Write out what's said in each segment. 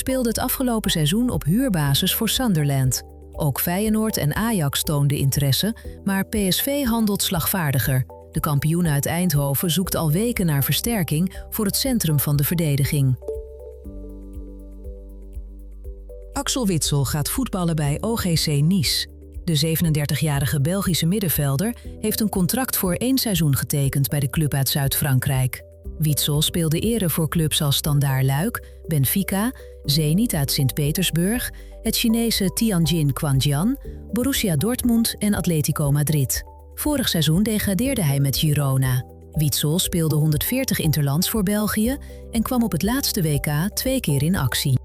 speelde het afgelopen seizoen op huurbasis voor Sunderland. Ook Feyenoord en Ajax toonden interesse, maar PSV handelt slagvaardiger. De kampioen uit Eindhoven zoekt al weken naar versterking voor het centrum van de verdediging. Axel Witsel gaat voetballen bij OGC Nice. De 37-jarige Belgische middenvelder heeft een contract voor 1 seizoen getekend bij de club uit Zuid-Frankrijk. Witsel speelde eerder voor clubs als Standard Luik, Benfica, Zenit uit Sint-Petersburg, het Chinese Tianjin Quanjian, Borussia Dortmund en Atletico Madrid. Vorig seizoen degradeerde hij met Girona. Witsel speelde 140 interlands voor België en kwam op het laatste WK 2 keer in actie.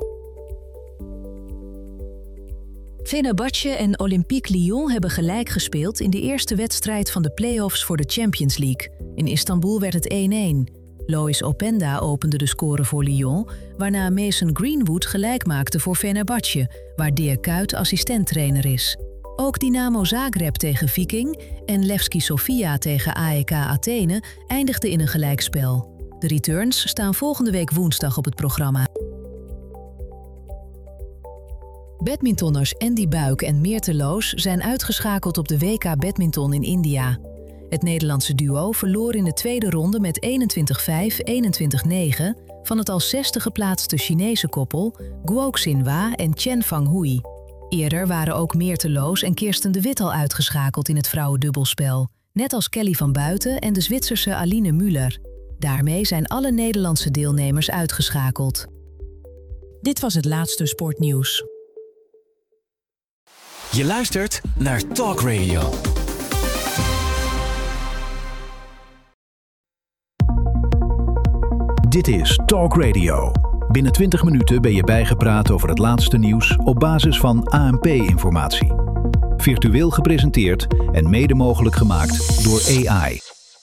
Fenerbahce en Olympique Lyon hebben gelijk gespeeld in de eerste wedstrijd van de play-offs voor de Champions League. In Istanbul werd het 1-1. Lois Openda opende de score voor Lyon, waarna Mason Greenwood gelijk maakte voor Fenerbahce, waar Dirk Kuyt assistenttrainer is. Ook Dynamo Zagreb tegen Viking en Levski Sofia tegen AEK Athene eindigden in een gelijkspel. De returns staan volgende week woensdag op het programma. Badmintonners Andy Buik en Meerte Loos zijn uitgeschakeld op de WK Badminton in India. Het Nederlandse duo verloor in de tweede ronde met 21-5, 21-9 van het als 6e geplaatste Chinese koppel Guoxin Hua en Chen Fanghui. Eerder waren ook Meerte Loos en Kirsten de Wit al uitgeschakeld in het vrouwendubbelspel, net als Kelly van Buiten en de Zwitserse Aline Müller. Daarmee zijn alle Nederlandse deelnemers uitgeschakeld. Dit was het laatste sportnieuws. Je luistert naar Talk Radio. Dit is Talk Radio. Binnen 20 minuten ben je bijgepraat over het laatste nieuws op basis van ANP-informatie. Virtueel gepresenteerd en mede mogelijk gemaakt door AI.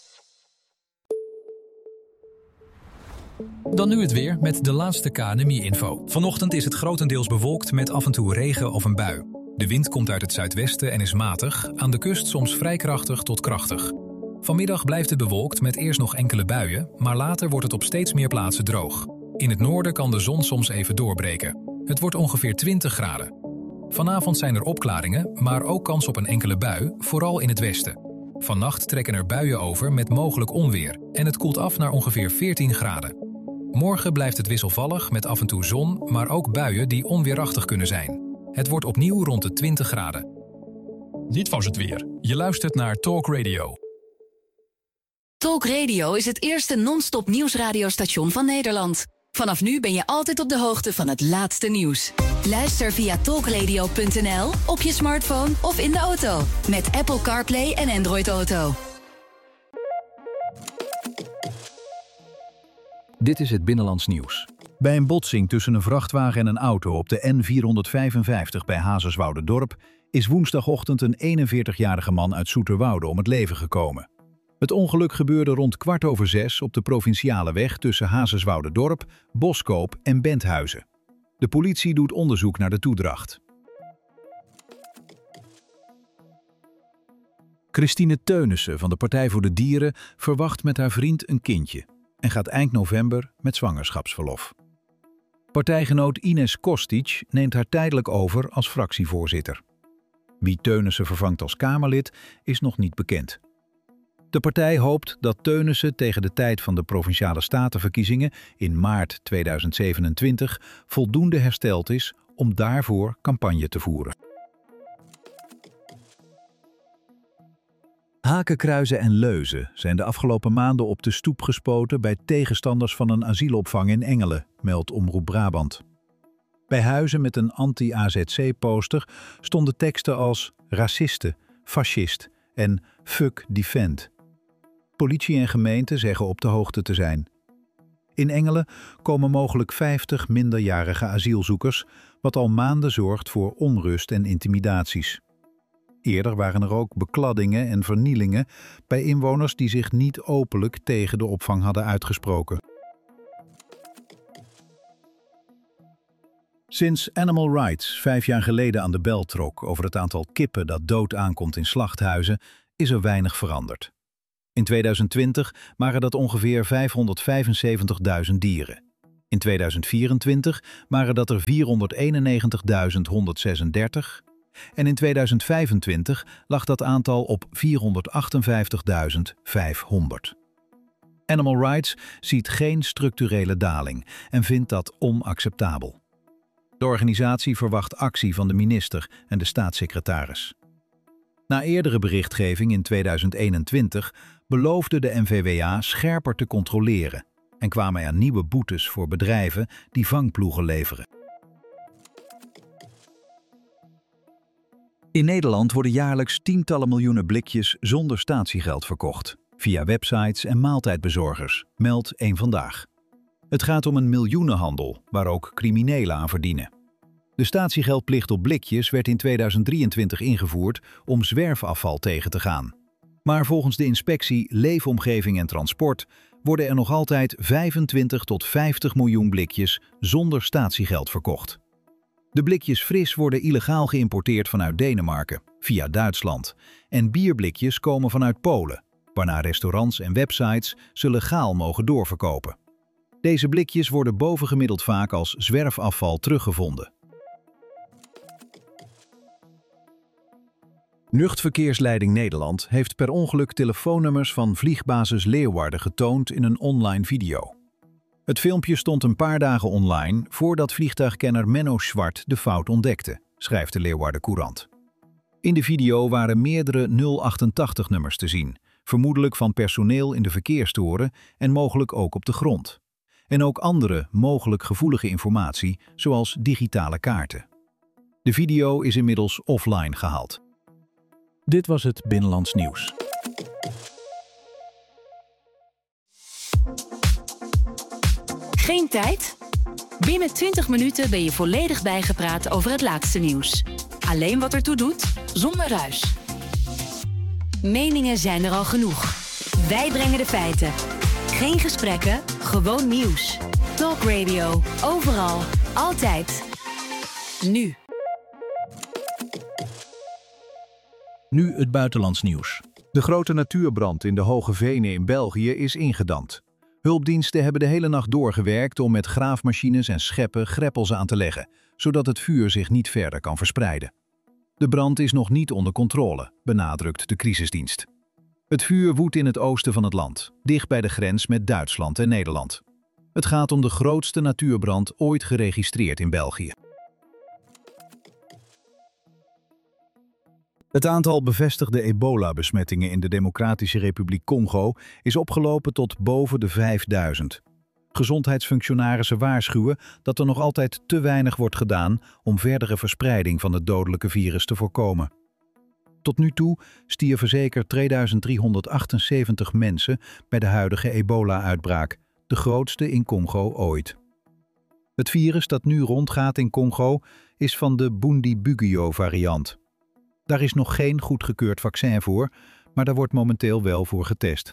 Dan nu het weer met de laatste KNMI-info. Vanochtend is het grotendeels bewolkt met af en toe regen of een bui. De wind komt uit het zuidwesten en is matig, aan de kust soms vrij krachtig tot krachtig. Vanmiddag blijft het bewolkt met eerst nog enkele buien, maar later wordt het op steeds meer plaatsen droog. In het noorden kan de zon soms even doorbreken. Het wordt ongeveer 20 graden. Vanavond zijn er opklaringen, maar ook kans op een enkele bui, vooral in het westen. Vannacht trekken er buien over met mogelijk onweer en het koelt af naar ongeveer 14 graden. Morgen blijft het wisselvallig met af en toe zon, maar ook buien die onweerachtig kunnen zijn. Het wordt opnieuw rond de 20 graden. Dit was het weer. Je luistert naar Talk Radio. Talk Radio is het eerste non-stop nieuwsradiostation van Nederland. Vanaf nu ben je altijd op de hoogte van het laatste nieuws. Luister via talkradio.nl, op je smartphone of in de auto. Met Apple CarPlay en Android Auto. Dit is het Binnenlands Nieuws. Bij een botsing tussen een vrachtwagen en een auto op de N455 bij Hazerswoude-Dorp is woensdagochtend een 41-jarige man uit Zoeterwoude om het leven gekomen. Het ongeluk gebeurde rond 6:15 op de provinciale weg tussen Hazerswoude-Dorp, Boskoop en Benthuizen. De politie doet onderzoek naar de toedracht. Christine Teunissen van de Partij voor de Dieren verwacht met haar vriend een kindje en gaat eind november met zwangerschapsverlof. Partijgenoot Ines Kostic neemt haar tijdelijk over als fractievoorzitter. Wie Teunissen vervangt als Kamerlid is nog niet bekend. De partij hoopt dat Teunissen tegen de tijd van de Provinciale Statenverkiezingen in maart 2027 voldoende hersteld is om daarvoor campagne te voeren. Hakenkruizen en leuzen zijn de afgelopen maanden op de stoep gespoten bij tegenstanders van een asielopvang in Engelen, meldt Omroep Brabant. Bij huizen met een anti-AZC-poster stonden teksten als racisten, fascist en fuck defend. Politie en gemeente zeggen op de hoogte te zijn. In Engelen komen mogelijk 50 minderjarige asielzoekers, wat al maanden zorgt voor onrust en intimidaties. Eerder waren er ook bekladdingen en vernielingen bij inwoners die zich niet openlijk tegen de opvang hadden uitgesproken. Sinds Animal Rights 5 jaar geleden aan de bel trok over het aantal kippen dat dood aankomt in slachthuizen, is er weinig veranderd. In 2020 waren dat ongeveer 575.000 dieren. In 2024 waren dat er 491.136 en in 2025 lag dat aantal op 458.500. Animal Rights ziet geen structurele daling en vindt dat onacceptabel. De organisatie verwacht actie van de minister en de staatssecretaris. Na eerdere berichtgeving in 2021 beloofde de NVWA scherper te controleren en kwamen er nieuwe boetes voor bedrijven die vangploegen leveren. In Nederland worden jaarlijks tientallen miljoenen blikjes zonder statiegeld verkocht, via websites en maaltijdbezorgers, meldt Eén Vandaag. Het gaat om een miljoenenhandel, waar ook criminelen aan verdienen. De statiegeldplicht op blikjes werd in 2023 ingevoerd om zwerfafval tegen te gaan. Maar volgens de inspectie Leefomgeving en Transport worden er nog altijd 25 tot 50 miljoen blikjes zonder statiegeld verkocht. De blikjes fris worden illegaal geïmporteerd vanuit Denemarken, via Duitsland. En bierblikjes komen vanuit Polen, waarna restaurants en websites ze legaal mogen doorverkopen. Deze blikjes worden bovengemiddeld vaak als zwerfafval teruggevonden. Luchtverkeersleiding Nederland heeft per ongeluk telefoonnummers van vliegbasis Leeuwarden getoond in een online video. Het filmpje stond een paar dagen online voordat vliegtuigkenner Menno Zwart de fout ontdekte, schrijft de Leeuwarden Courant. In de video waren meerdere 088-nummers te zien, vermoedelijk van personeel in de verkeerstoren en mogelijk ook op de grond. En ook andere, mogelijk gevoelige informatie, zoals digitale kaarten. De video is inmiddels offline gehaald. Dit was het Binnenlands Nieuws. Geen tijd? Binnen 20 minuten ben je volledig bijgepraat over het laatste nieuws. Alleen wat ertoe doet, zonder ruis. Meningen zijn er al genoeg. Wij brengen de feiten. Geen gesprekken, gewoon nieuws. Talk Radio, overal, altijd. Nu. Nu het buitenlands nieuws. De grote natuurbrand in de Hoge Venen in België is ingedamd. Hulpdiensten hebben de hele nacht doorgewerkt om met graafmachines en scheppen greppels aan te leggen, zodat het vuur zich niet verder kan verspreiden. De brand is nog niet onder controle, benadrukt de crisisdienst. Het vuur woedt in het oosten van het land, dicht bij de grens met Duitsland en Nederland. Het gaat om de grootste natuurbrand ooit geregistreerd in België. Het aantal bevestigde ebola-besmettingen in de Democratische Republiek Congo is opgelopen tot boven de 5000. Gezondheidsfunctionarissen waarschuwen dat er nog altijd te weinig wordt gedaan om verdere verspreiding van het dodelijke virus te voorkomen. Tot nu toe stierven zeker 2378 mensen bij de huidige ebola-uitbraak, de grootste in Congo ooit. Het virus dat nu rondgaat in Congo is van de Bundibugyo-variant. Daar is nog geen goedgekeurd vaccin voor, maar daar wordt momenteel wel voor getest.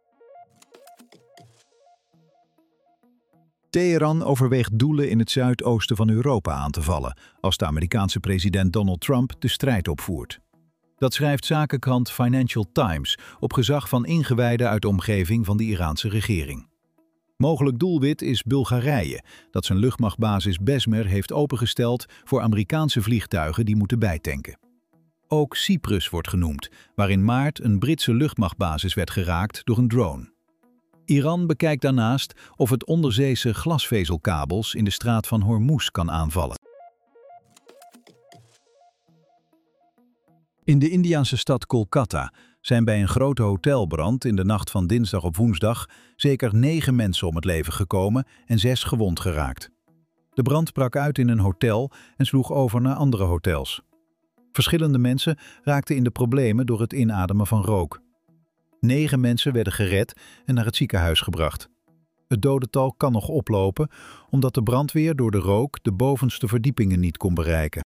Teheran overweegt doelen in het zuidoosten van Europa aan te vallen, als de Amerikaanse president Donald Trump de strijd opvoert. Dat schrijft zakenkrant Financial Times op gezag van ingewijden uit de omgeving van de Iraanse regering. Mogelijk doelwit is Bulgarije, dat zijn luchtmachtbasis Besmer heeft opengesteld voor Amerikaanse vliegtuigen die moeten bijtanken. Ook Cyprus wordt genoemd, waar in maart een Britse luchtmachtbasis werd geraakt door een drone. Iran bekijkt daarnaast of het onderzeese glasvezelkabels in de straat van Hormuz kan aanvallen. In de Indiase stad Kolkata zijn bij een grote hotelbrand in de nacht van dinsdag op woensdag zeker 9 mensen om het leven gekomen en 6 gewond geraakt. De brand brak uit in een hotel en sloeg over naar andere hotels. Verschillende mensen raakten in de problemen door het inademen van rook. 9 mensen werden gered en naar het ziekenhuis gebracht. Het dodental kan nog oplopen, omdat de brandweer door de rook de bovenste verdiepingen niet kon bereiken.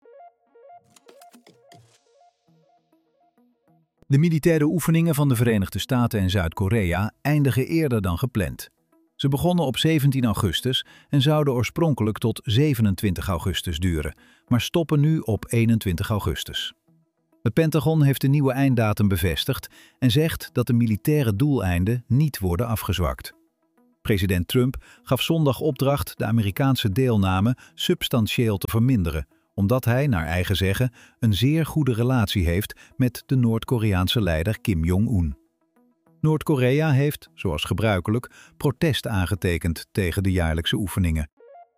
De militaire oefeningen van de Verenigde Staten en Zuid-Korea eindigen eerder dan gepland. Ze begonnen op 17 augustus en zouden oorspronkelijk tot 27 augustus duren, maar stoppen nu op 21 augustus. Het Pentagon heeft de nieuwe einddatum bevestigd en zegt dat de militaire doeleinden niet worden afgezwakt. President Trump gaf zondag opdracht de Amerikaanse deelname substantieel te verminderen, omdat hij, naar eigen zeggen, een zeer goede relatie heeft met de Noord-Koreaanse leider Kim Jong-un. Noord-Korea heeft, zoals gebruikelijk, protest aangetekend tegen de jaarlijkse oefeningen.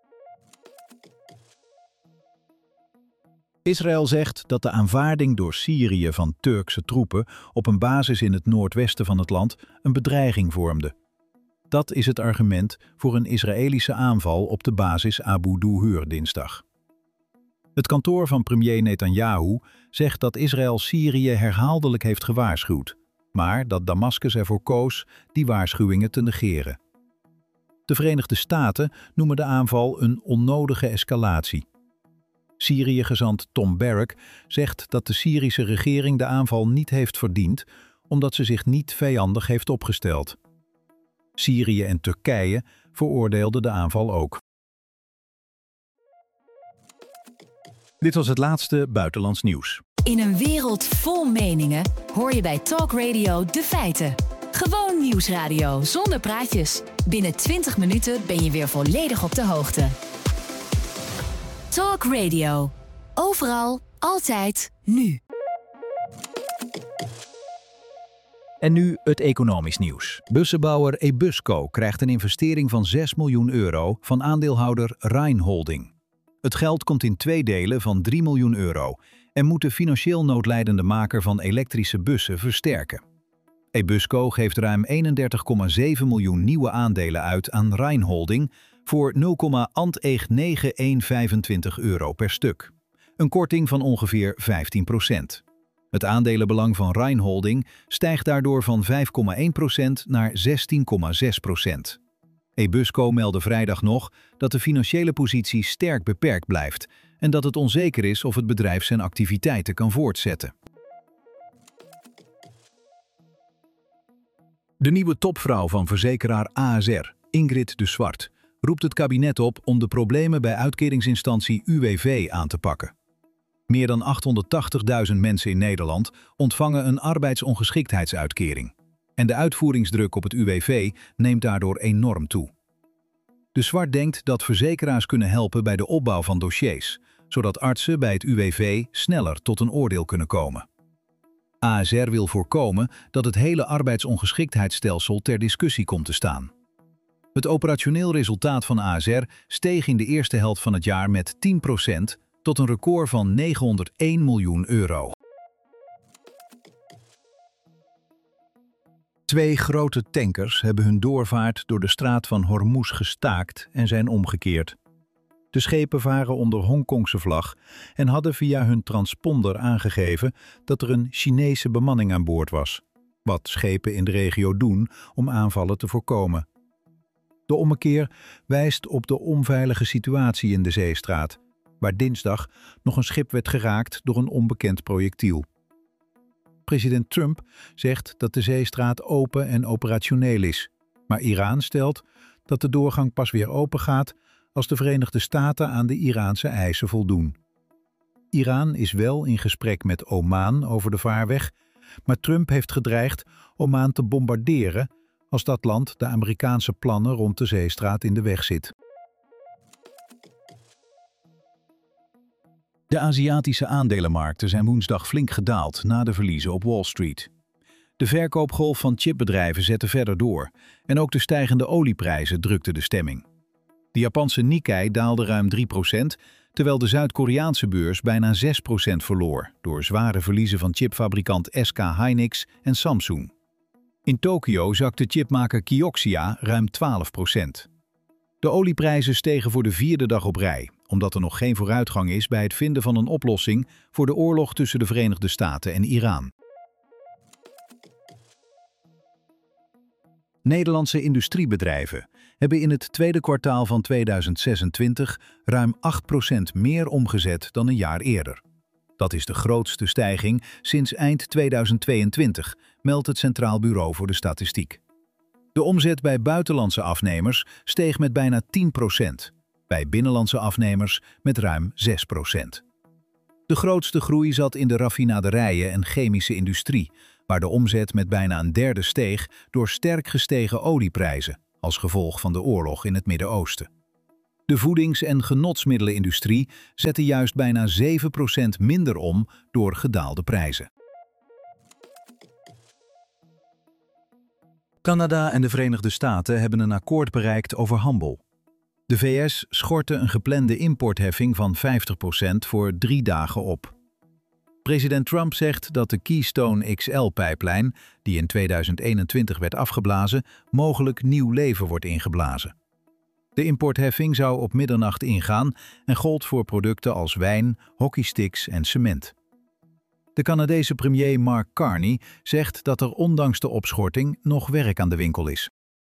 Israël zegt dat de aanvaarding door Syrië van Turkse troepen op een basis in het noordwesten van het land een bedreiging vormde. Dat is het argument voor een Israëlische aanval op de basis Abu Duhur dinsdag. Het kantoor van premier Netanyahu zegt dat Israël Syrië herhaaldelijk heeft gewaarschuwd, maar dat Damascus ervoor koos die waarschuwingen te negeren. De Verenigde Staten noemen de aanval een onnodige escalatie. Syrië-gezant Tom Barrack zegt dat de Syrische regering de aanval niet heeft verdiend, omdat ze zich niet vijandig heeft opgesteld. Syrië en Turkije veroordeelden de aanval ook. Dit was het laatste buitenlands nieuws. In een wereld vol meningen hoor je bij Talk Radio de feiten. Gewoon nieuwsradio zonder praatjes. Binnen 20 minuten ben je weer volledig op de hoogte. Talk Radio. Overal, altijd, nu. En nu het economisch nieuws. Bussenbouwer Ebusco krijgt een investering van 6 miljoen euro van aandeelhouder Rhein Holding. Het geld komt in 2 delen van 3 miljoen euro en moet de financieel noodlijdende maker van elektrische bussen versterken. Ebusco geeft ruim 31,7 miljoen nieuwe aandelen uit aan Rhein Holding voor 0,9125 euro per stuk. Een korting van ongeveer 15%. Het aandelenbelang van Rhein Holding stijgt daardoor van 5,1% naar 16,6%. Ebusco meldde vrijdag nog dat de financiële positie sterk beperkt blijft en dat het onzeker is of het bedrijf zijn activiteiten kan voortzetten. De nieuwe topvrouw van verzekeraar ASR, Ingrid de Swart, roept het kabinet op om de problemen bij uitkeringsinstantie UWV aan te pakken. Meer dan 880.000 mensen in Nederland ontvangen een arbeidsongeschiktheidsuitkering. En de uitvoeringsdruk op het UWV neemt daardoor enorm toe. De Swart denkt dat verzekeraars kunnen helpen bij de opbouw van dossiers, zodat artsen bij het UWV sneller tot een oordeel kunnen komen. ASR wil voorkomen dat het hele arbeidsongeschiktheidsstelsel ter discussie komt te staan. Het operationeel resultaat van ASR steeg in de eerste helft van het jaar met 10% tot een record van 901 miljoen euro. 2 grote tankers hebben hun doorvaart door de straat van Hormuz gestaakt en zijn omgekeerd. De schepen varen onder Hongkongse vlag en hadden via hun transponder aangegeven dat er een Chinese bemanning aan boord was, wat schepen in de regio doen om aanvallen te voorkomen. De ommekeer wijst op de onveilige situatie in de zeestraat, waar dinsdag nog een schip werd geraakt door een onbekend projectiel. President Trump zegt dat de zeestraat open en operationeel is, maar Iran stelt dat de doorgang pas weer open gaat als de Verenigde Staten aan de Iraanse eisen voldoen. Iran is wel in gesprek met Oman over de vaarweg, maar Trump heeft gedreigd Oman te bombarderen als dat land de Amerikaanse plannen rond de zeestraat in de weg zit. De Aziatische aandelenmarkten zijn woensdag flink gedaald na de verliezen op Wall Street. De verkoopgolf van chipbedrijven zette verder door en ook de stijgende olieprijzen drukten de stemming. De Japanse Nikkei daalde ruim 3%, terwijl de Zuid-Koreaanse beurs bijna 6% verloor door zware verliezen van chipfabrikant SK Hynix en Samsung. In Tokio zakte chipmaker Kioxia ruim 12%. De olieprijzen stegen voor de 4e dag op rij, omdat er nog geen vooruitgang is bij het vinden van een oplossing voor de oorlog tussen de Verenigde Staten en Iran. Nederlandse industriebedrijven hebben in het tweede kwartaal van 2026 ruim 8% meer omgezet dan een jaar eerder. Dat is de grootste stijging sinds eind 2022, meldt het Centraal Bureau voor de Statistiek. De omzet bij buitenlandse afnemers steeg met bijna 10%, bij binnenlandse afnemers met ruim 6%. De grootste groei zat in de raffinaderijen en chemische industrie, waar de omzet met bijna een derde steeg door sterk gestegen olieprijzen, als gevolg van de oorlog in het Midden-Oosten. De voedings- en genotsmiddelenindustrie zette juist bijna 7% minder om door gedaalde prijzen. Canada en de Verenigde Staten hebben een akkoord bereikt over handel. De VS schortte een geplande importheffing van 50% voor 3 dagen op. President Trump zegt dat de Keystone XL-pijplijn, die in 2021 werd afgeblazen, mogelijk nieuw leven wordt ingeblazen. De importheffing zou op middernacht ingaan en gold voor producten als wijn, hockeysticks en cement. De Canadese premier Mark Carney zegt dat er ondanks de opschorting nog werk aan de winkel is.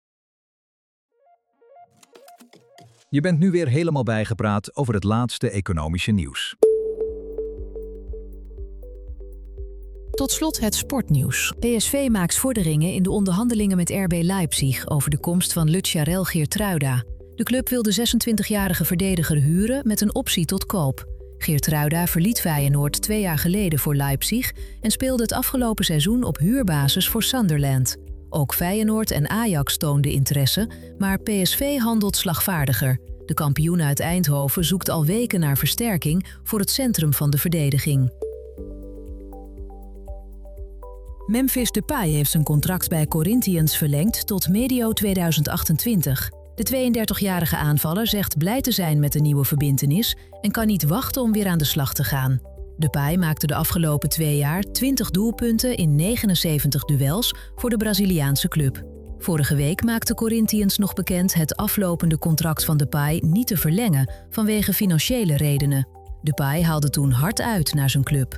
Je bent nu weer helemaal bijgepraat over het laatste economische nieuws. Tot slot het sportnieuws. PSV maakt vorderingen in de onderhandelingen met RB Leipzig over de komst van Lutjarel Geertruida. De club wil de 26-jarige verdediger huren met een optie tot koop. Geertruida verliet Feyenoord 2 jaar geleden voor Leipzig en speelde het afgelopen seizoen op huurbasis voor Sunderland. Ook Feyenoord en Ajax toonden interesse, maar PSV handelt slagvaardiger. De kampioen uit Eindhoven zoekt al weken naar versterking voor het centrum van de verdediging. Memphis Depay heeft zijn contract bij Corinthians verlengd tot medio 2028. De 32-jarige aanvaller zegt blij te zijn met de nieuwe verbintenis en kan niet wachten om weer aan de slag te gaan. Depay maakte de afgelopen 2 jaar 20 doelpunten in 79 duels voor de Braziliaanse club. Vorige week maakte Corinthians nog bekend het aflopende contract van Depay niet te verlengen vanwege financiële redenen. Depay haalde toen hard uit naar zijn club.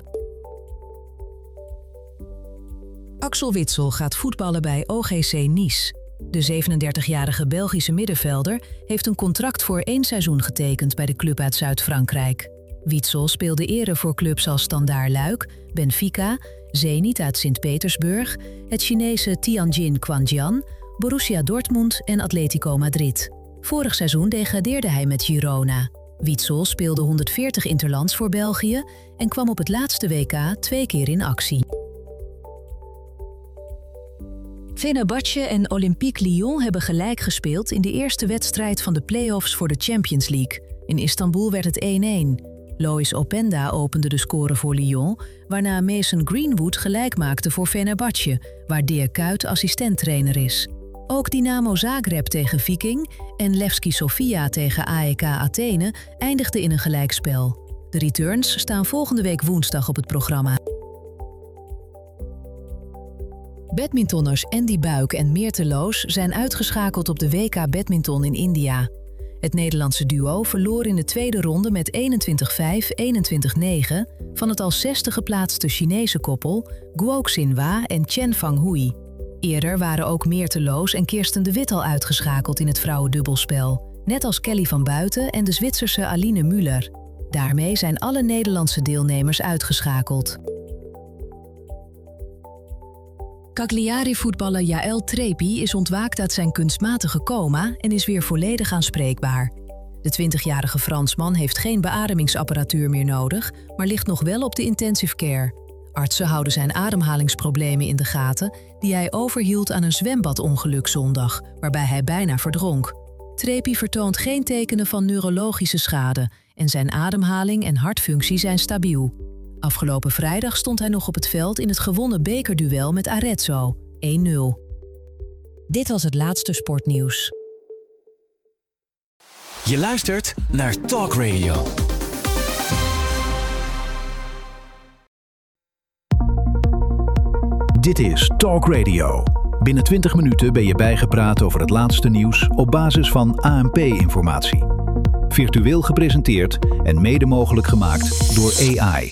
Axel Witsel gaat voetballen bij OGC Nice. De 37-jarige Belgische middenvelder heeft een contract voor 1 seizoen getekend bij de club uit Zuid-Frankrijk. Witsel speelde eerder voor clubs als Standard Luik, Benfica, Zenit uit Sint-Petersburg, het Chinese Tianjin Quanjian, Borussia Dortmund en Atletico Madrid. Vorig seizoen degradeerde hij met Girona. Witsel speelde 140 interlands voor België en kwam op het laatste WK 2 keer in actie. Fenerbahce en Olympique Lyon hebben gelijk gespeeld in de eerste wedstrijd van de play-offs voor de Champions League. In Istanbul werd het 1-1. Lois Openda opende de score voor Lyon, waarna Mason Greenwood gelijk maakte voor Fenerbahce, waar Dirk Kuyt assistenttrainer is. Ook Dynamo Zagreb tegen Viking en Levski Sofia tegen AEK Athene eindigden in een gelijkspel. De returns staan volgende week woensdag op het programma. Badmintonners Andy Buik en Meerte Loos zijn uitgeschakeld op de WK Badminton in India. Het Nederlandse duo verloor in de tweede ronde met 21-5, 21-9 van het als 6e geplaatste Chinese koppel Guo Xinhua en Chen Fanghui. Eerder waren ook Meerte Loos en Kirsten de Wit al uitgeschakeld in het vrouwendubbelspel, net als Kelly van Buiten en de Zwitserse Aline Müller. Daarmee zijn alle Nederlandse deelnemers uitgeschakeld. Cagliari-voetballer Jaël Trepi is ontwaakt uit zijn kunstmatige coma en is weer volledig aanspreekbaar. De 20-jarige Fransman heeft geen beademingsapparatuur meer nodig, maar ligt nog wel op de intensive care. Artsen houden zijn ademhalingsproblemen in de gaten, die hij overhield aan een zwembadongeluk zondag, waarbij hij bijna verdronk. Trepi vertoont geen tekenen van neurologische schade en zijn ademhaling en hartfunctie zijn stabiel. Afgelopen vrijdag stond hij nog op het veld in het gewonnen bekerduel met Arezzo, 1-0. Dit was het laatste sportnieuws. Je luistert naar Talk Radio. Dit is Talk Radio. Binnen 20 minuten ben je bijgepraat over het laatste nieuws op basis van ANP-informatie. Virtueel gepresenteerd en mede mogelijk gemaakt door AI.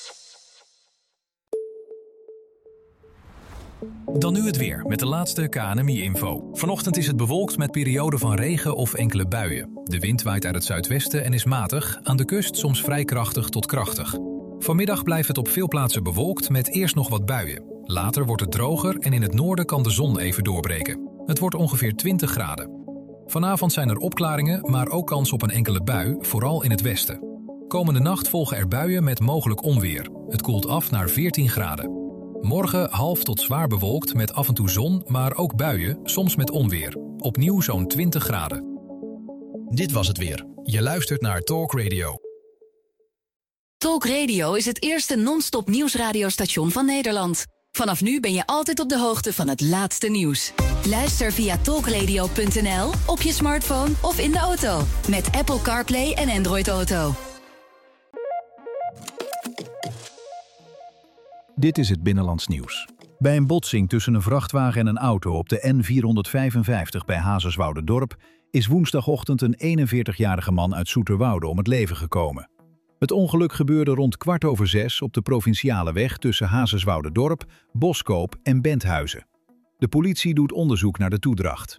Dan nu het weer met de laatste KNMI-info. Vanochtend is het bewolkt met perioden van regen of enkele buien. De wind waait uit het zuidwesten en is matig, aan de kust soms vrij krachtig tot krachtig. Vanmiddag blijft het op veel plaatsen bewolkt met eerst nog wat buien. Later wordt het droger en in het noorden kan de zon even doorbreken. Het wordt ongeveer 20 graden. Vanavond zijn er opklaringen, maar ook kans op een enkele bui, vooral in het westen. Komende nacht volgen er buien met mogelijk onweer. Het koelt af naar 14 graden. Morgen half tot zwaar bewolkt met af en toe zon, maar ook buien, soms met onweer. Opnieuw zo'n 20 graden. Dit was het weer. Je luistert naar Talk Radio. Talk Radio is het eerste non-stop nieuwsradiostation van Nederland. Vanaf nu ben je altijd op de hoogte van het laatste nieuws. Luister via talkradio.nl, op je smartphone of in de auto. Met Apple CarPlay en Android Auto. Dit is het Binnenlands nieuws. Bij een botsing tussen een vrachtwagen en een auto op de N455 bij Hazerswoude-Dorp is woensdagochtend een 41-jarige man uit Zoeterwoude om het leven gekomen. Het ongeluk gebeurde rond 6:15 op de provinciale weg tussen Hazerswoude-Dorp, Boskoop en Benthuizen. De politie doet onderzoek naar de toedracht.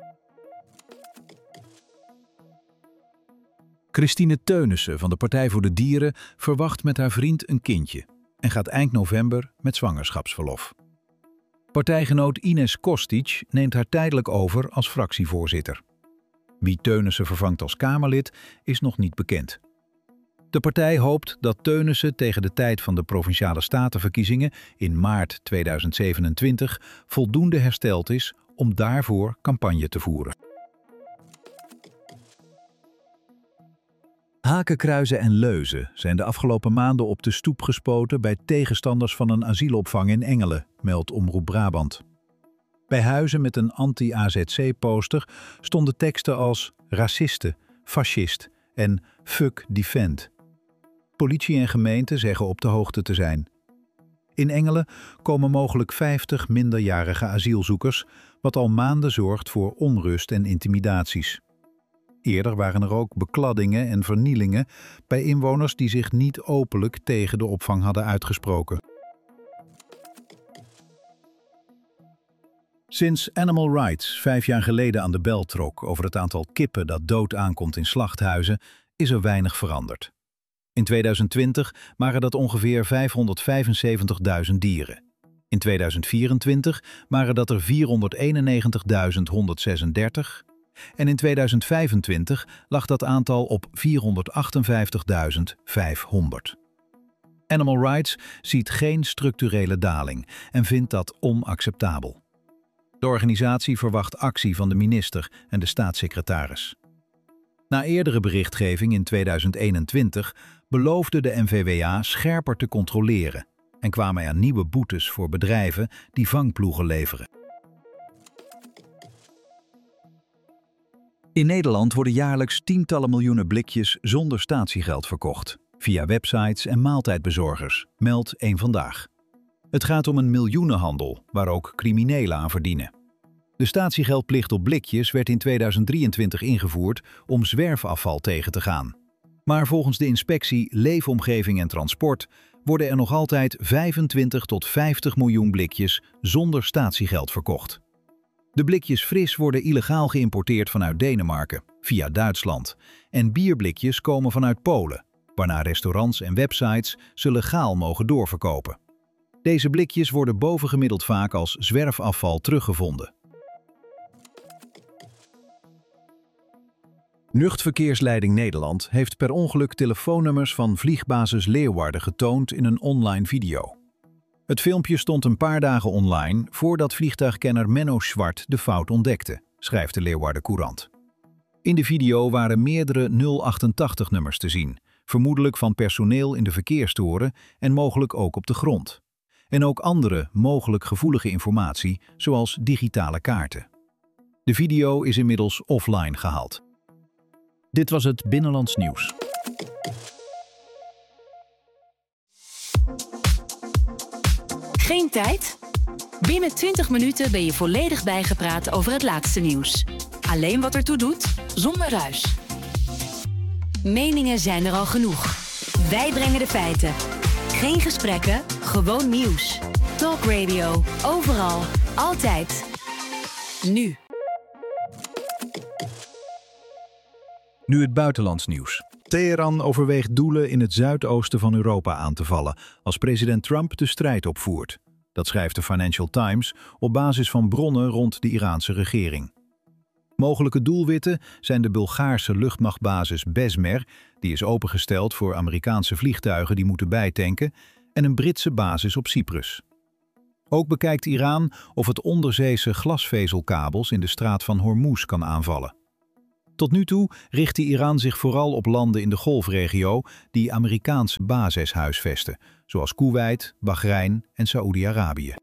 Christine Teunissen van de Partij voor de Dieren verwacht met haar vriend een kindje en gaat eind november met zwangerschapsverlof. Partijgenoot Ines Kostic neemt haar tijdelijk over als fractievoorzitter. Wie Teunissen vervangt als Kamerlid is nog niet bekend. De partij hoopt dat Teunissen tegen de tijd van de Provinciale Statenverkiezingen in maart 2027 voldoende hersteld is om daarvoor campagne te voeren. Hakenkruizen en leuzen zijn de afgelopen maanden op de stoep gespoten bij tegenstanders van een asielopvang in Engelen, meldt Omroep Brabant. Bij huizen met een anti-AZC-poster stonden teksten als racisten, fascist en fuck defend. Politie en gemeente zeggen op de hoogte te zijn. In Engelen komen mogelijk 50 minderjarige asielzoekers, wat al maanden zorgt voor onrust en intimidaties. Eerder waren er ook bekladdingen en vernielingen bij inwoners die zich niet openlijk tegen de opvang hadden uitgesproken. Sinds Animal Rights 5 jaar geleden aan de bel trok over het aantal kippen dat dood aankomt in slachthuizen, is er weinig veranderd. In 2020 waren dat ongeveer 575.000 dieren. In 2024 waren dat er 491.136 en in 2025 lag dat aantal op 458.500. Animal Rights ziet geen structurele daling en vindt dat onacceptabel. De organisatie verwacht actie van de minister en de staatssecretaris. Na eerdere berichtgeving in 2021 beloofde de NVWA scherper te controleren en kwamen er nieuwe boetes voor bedrijven die vangploegen leveren. In Nederland worden jaarlijks tientallen miljoenen blikjes zonder statiegeld verkocht, via websites en maaltijdbezorgers, meldt Eén Vandaag. Het gaat om een miljoenenhandel, waar ook criminelen aan verdienen. De statiegeldplicht op blikjes werd in 2023 ingevoerd om zwerfafval tegen te gaan. Maar volgens de inspectie Leefomgeving en Transport worden er nog altijd 25 tot 50 miljoen blikjes zonder statiegeld verkocht. De blikjes fris worden illegaal geïmporteerd vanuit Denemarken, via Duitsland. En bierblikjes komen vanuit Polen, waarna restaurants en websites ze legaal mogen doorverkopen. Deze blikjes worden bovengemiddeld vaak als zwerfafval teruggevonden. Luchtverkeersleiding Nederland heeft per ongeluk telefoonnummers van vliegbasis Leeuwarden getoond in een online video. Het filmpje stond een paar dagen online voordat vliegtuigkenner Menno Zwart de fout ontdekte, schrijft de Leeuwarden Courant. In de video waren meerdere 088-nummers te zien, vermoedelijk van personeel in de verkeerstoren en mogelijk ook op de grond. En ook andere, mogelijk gevoelige informatie, zoals digitale kaarten. De video is inmiddels offline gehaald. Dit was het Binnenlands Nieuws. Geen tijd? Binnen 20 minuten ben je volledig bijgepraat over het laatste nieuws. Alleen wat ertoe doet, zonder ruis. Meningen zijn er al genoeg. Wij brengen de feiten. Geen gesprekken, gewoon nieuws. Talk Radio, overal, altijd. Nu. Nu het buitenlands nieuws. Teheran overweegt doelen in het zuidoosten van Europa aan te vallen als president Trump de strijd opvoert. Dat schrijft de Financial Times op basis van bronnen rond de Iraanse regering. Mogelijke doelwitten zijn de Bulgaarse luchtmachtbasis Besmer, die is opengesteld voor Amerikaanse vliegtuigen die moeten bijtanken, en een Britse basis op Cyprus. Ook bekijkt Iran of het onderzeese glasvezelkabels in de straat van Hormuz kan aanvallen. Tot nu toe richtte Iran zich vooral op landen in de Golfregio die Amerikaanse bases huisvesten, zoals Koeweit, Bahrein en Saoedi-Arabië.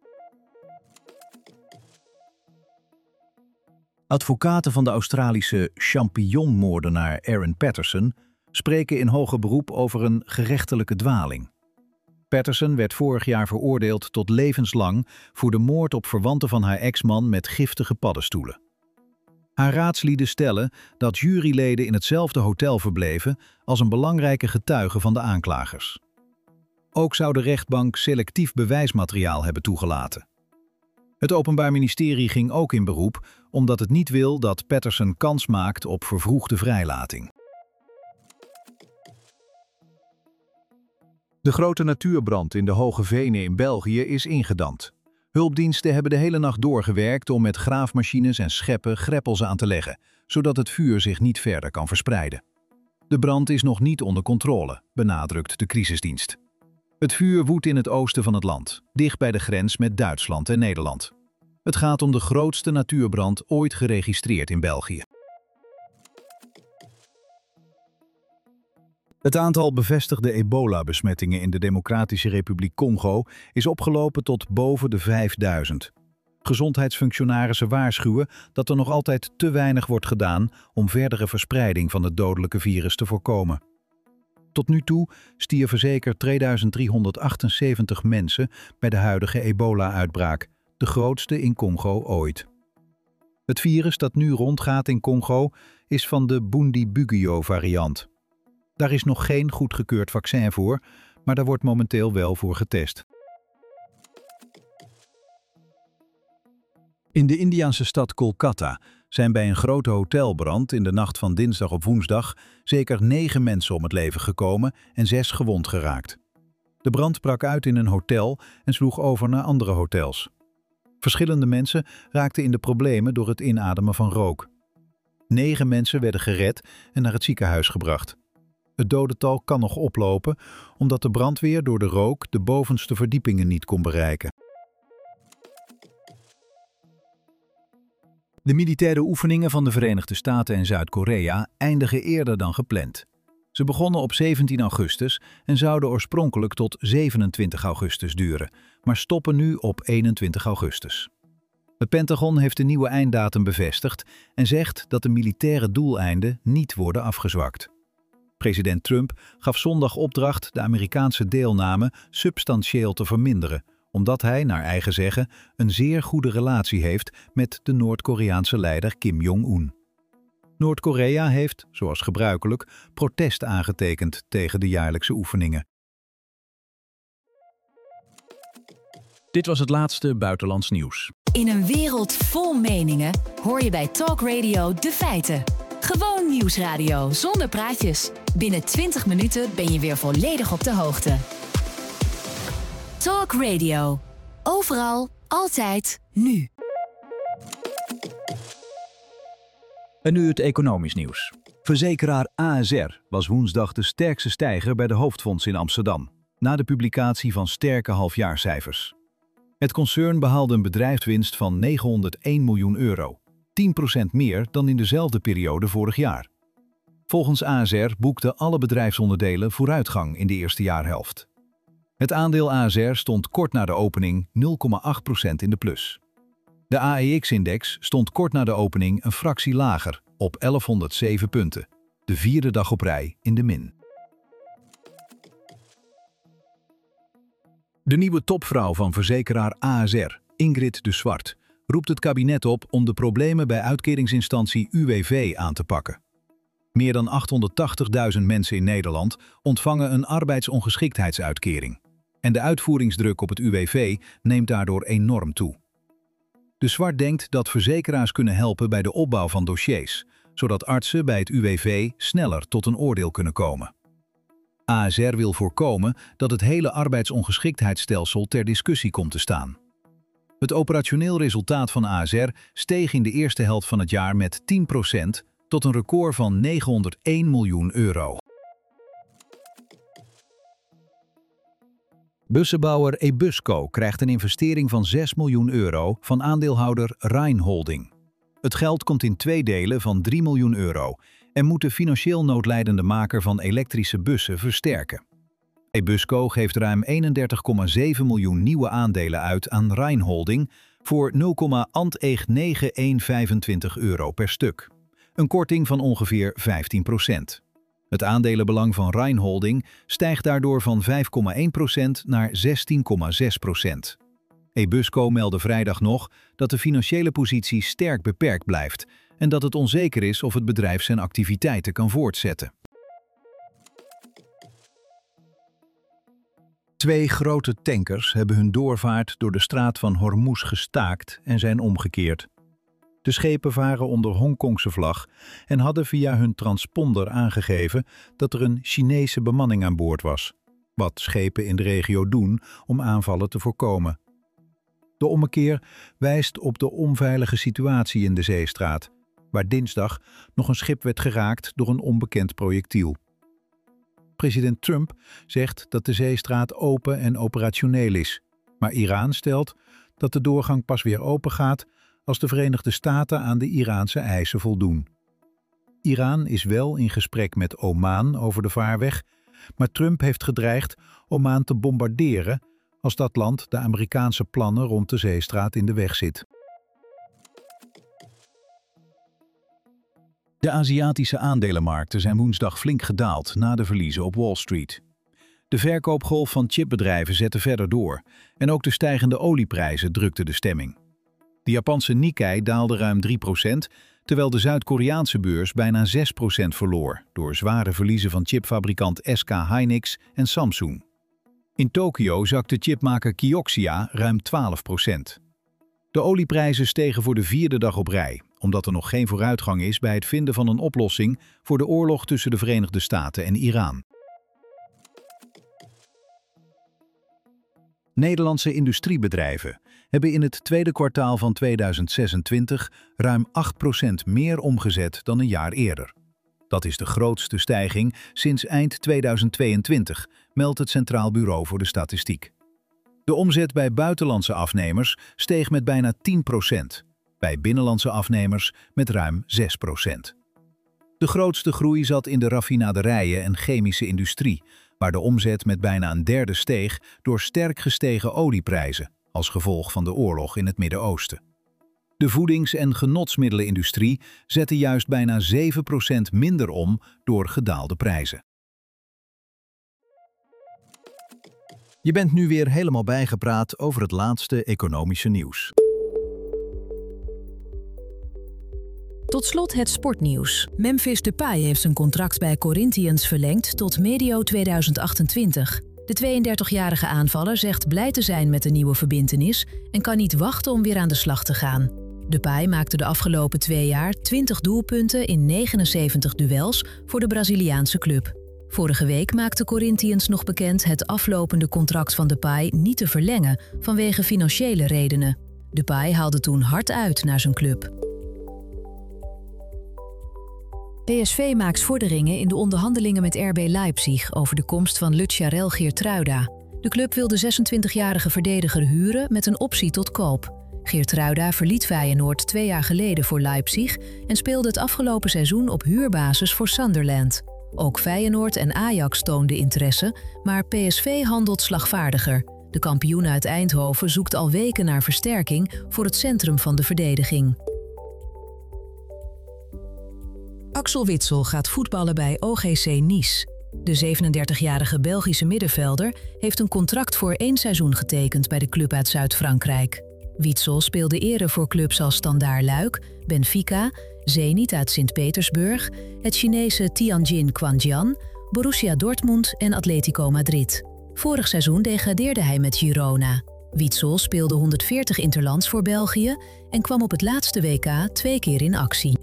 Advocaten van de Australische champignonmoordenaar Aaron Patterson spreken in hoger beroep over een gerechtelijke dwaling. Patterson werd vorig jaar veroordeeld tot levenslang voor de moord op verwanten van haar ex-man met giftige paddenstoelen. Haar raadslieden stellen dat juryleden in hetzelfde hotel verbleven als een belangrijke getuige van de aanklagers. Ook zou de rechtbank selectief bewijsmateriaal hebben toegelaten. Het Openbaar Ministerie ging ook in beroep omdat het niet wil dat Patterson kans maakt op vervroegde vrijlating. De grote natuurbrand in de Hoge Venen in België is ingedamd. Hulpdiensten hebben de hele nacht doorgewerkt om met graafmachines en scheppen greppels aan te leggen, zodat het vuur zich niet verder kan verspreiden. De brand is nog niet onder controle, benadrukt de crisisdienst. Het vuur woedt in het oosten van het land, dicht bij de grens met Duitsland en Nederland. Het gaat om de grootste natuurbrand ooit geregistreerd in België. Het aantal bevestigde ebola-besmettingen in de Democratische Republiek Congo is opgelopen tot boven de 5000. Gezondheidsfunctionarissen waarschuwen dat er nog altijd te weinig wordt gedaan om verdere verspreiding van het dodelijke virus te voorkomen. Tot nu toe stierven zeker 2378 mensen bij de huidige ebola-uitbraak, de grootste in Congo ooit. Het virus dat nu rondgaat in Congo is van de Bundibugyo-variant. Daar is nog geen goedgekeurd vaccin voor, maar daar wordt momenteel wel voor getest. In de Indiase stad Kolkata zijn bij een grote hotelbrand in de nacht van dinsdag op woensdag zeker 9 mensen om het leven gekomen en 6 gewond geraakt. De brand brak uit in een hotel en sloeg over naar andere hotels. Verschillende mensen raakten in de problemen door het inademen van rook. 9 mensen werden gered en naar het ziekenhuis gebracht. Het dodental kan nog oplopen omdat de brandweer door de rook de bovenste verdiepingen niet kon bereiken. De militaire oefeningen van de Verenigde Staten en Zuid-Korea eindigen eerder dan gepland. Ze begonnen op 17 augustus en zouden oorspronkelijk tot 27 augustus duren, maar stoppen nu op 21 augustus. Het Pentagon heeft de nieuwe einddatum bevestigd en zegt dat de militaire doeleinden niet worden afgezwakt. President Trump gaf zondag opdracht de Amerikaanse deelname substantieel te verminderen, omdat hij, naar eigen zeggen, een zeer goede relatie heeft met de Noord-Koreaanse leider Kim Jong-un. Noord-Korea heeft, zoals gebruikelijk, protest aangetekend tegen de jaarlijkse oefeningen. Dit was het laatste buitenlands nieuws. In een wereld vol meningen hoor je bij Talk Radio de feiten. Gewoon nieuwsradio zonder praatjes. Binnen 20 minuten ben je weer volledig op de hoogte. Talk Radio. Overal, altijd, nu. En nu het economisch nieuws. Verzekeraar ASR was woensdag de sterkste stijger bij de hoofdfonds in Amsterdam, na de publicatie van sterke halfjaarcijfers. Het concern behaalde een bedrijfswinst van €901 miljoen, 10% meer dan in dezelfde periode vorig jaar. Volgens ASR boekten alle bedrijfsonderdelen vooruitgang in de eerste jaarhelft. Het aandeel ASR stond kort na de opening 0,8% in de plus. De AEX-index stond kort na de opening een fractie lager, op 1107 punten, de 4e dag op rij in de min. De nieuwe topvrouw van verzekeraar ASR, Ingrid de Swart, roept het kabinet op om de problemen bij uitkeringsinstantie UWV aan te pakken. Meer dan 880.000 mensen in Nederland ontvangen een arbeidsongeschiktheidsuitkering. En de uitvoeringsdruk op het UWV neemt daardoor enorm toe. De Swart denkt dat verzekeraars kunnen helpen bij de opbouw van dossiers, zodat artsen bij het UWV sneller tot een oordeel kunnen komen. ASR wil voorkomen dat het hele arbeidsongeschiktheidsstelsel ter discussie komt te staan. Het operationeel resultaat van ASR steeg in de eerste helft van het jaar met 10% tot een record van €901 miljoen. Bussenbouwer Ebusco krijgt een investering van 6 miljoen euro van aandeelhouder Rhein Holding. Het geld komt in 2 delen van 3 miljoen euro en moet de financieel noodlijdende maker van elektrische bussen versterken. Ebusco geeft ruim 31,7 miljoen nieuwe aandelen uit aan Rhein Holding voor 0,19125 euro per stuk. Een korting van ongeveer 15%. Het aandelenbelang van Rhein Holding stijgt daardoor van 5,1% naar 16,6%. Ebusco meldde vrijdag nog dat de financiële positie sterk beperkt blijft en dat het onzeker is of het bedrijf zijn activiteiten kan voortzetten. 2 grote tankers hebben hun doorvaart door de straat van Hormuz gestaakt en zijn omgekeerd. De schepen varen onder Hongkongse vlag en hadden via hun transponder aangegeven dat er een Chinese bemanning aan boord was, wat schepen in de regio doen om aanvallen te voorkomen. De ommekeer wijst op de onveilige situatie in de zeestraat, waar dinsdag nog een schip werd geraakt door een onbekend projectiel. President Trump zegt dat de zeestraat open en operationeel is, maar Iran stelt dat de doorgang pas weer open gaat als de Verenigde Staten aan de Iraanse eisen voldoen. Iran is wel in gesprek met Oman over de vaarweg, maar Trump heeft gedreigd Oman te bombarderen als dat land de Amerikaanse plannen rond de zeestraat in de weg zit. De Aziatische aandelenmarkten zijn woensdag flink gedaald na de verliezen op Wall Street. De verkoopgolf van chipbedrijven zette verder door en ook de stijgende olieprijzen drukten de stemming. De Japanse Nikkei daalde ruim 3%, terwijl de Zuid-Koreaanse beurs bijna 6% verloor door zware verliezen van chipfabrikant SK Hynix en Samsung. In Tokio zakte chipmaker Kioxia ruim 12%. De olieprijzen stegen voor de 4e dag op rij, omdat er nog geen vooruitgang is bij het vinden van een oplossing voor de oorlog tussen de Verenigde Staten en Iran. Nederlandse industriebedrijven hebben in het tweede kwartaal van 2026 ruim 8% meer omgezet dan een jaar eerder. Dat is de grootste stijging sinds eind 2022, meldt het Centraal Bureau voor de Statistiek. De omzet bij buitenlandse afnemers steeg met bijna 10%, bij binnenlandse afnemers met ruim 6%. De grootste groei zat in de raffinaderijen en chemische industrie, waar de omzet met bijna een derde steeg door sterk gestegen olieprijzen, als gevolg van de oorlog in het Midden-Oosten. De voedings- en genotsmiddelenindustrie zette juist bijna 7% minder om door gedaalde prijzen. Je bent nu weer helemaal bijgepraat over het laatste economische nieuws. Tot slot het sportnieuws. Memphis Depay heeft zijn contract bij Corinthians verlengd tot medio 2028. De 32-jarige aanvaller zegt blij te zijn met de nieuwe verbintenis en kan niet wachten om weer aan de slag te gaan. Depay maakte de afgelopen 2 jaar 20 doelpunten in 79 duels voor de Braziliaanse club. Vorige week maakte Corinthians nog bekend het aflopende contract van Depay niet te verlengen vanwege financiële redenen. Depay haalde toen hard uit naar zijn club. PSV maakt vorderingen in de onderhandelingen met RB Leipzig over de komst van Lutjarel Geertruida. De club wil de 26-jarige verdediger huren met een optie tot koop. Geertruida verliet Feyenoord 2 jaar geleden voor Leipzig en speelde het afgelopen seizoen op huurbasis voor Sunderland. Ook Feyenoord en Ajax toonden interesse, maar PSV handelt slagvaardiger. De kampioen uit Eindhoven zoekt al weken naar versterking voor het centrum van de verdediging. Axel Witsel gaat voetballen bij OGC Nice. De 37-jarige Belgische middenvelder heeft een contract voor 1 seizoen getekend bij de club uit Zuid-Frankrijk. Witsel speelde eerder voor clubs als Standard Luik, Benfica, Zenit uit Sint-Petersburg, het Chinese Tianjin Quanjian, Borussia Dortmund en Atletico Madrid. Vorig seizoen degradeerde hij met Girona. Witsel speelde 140 interlands voor België en kwam op het laatste WK 2 keer in actie.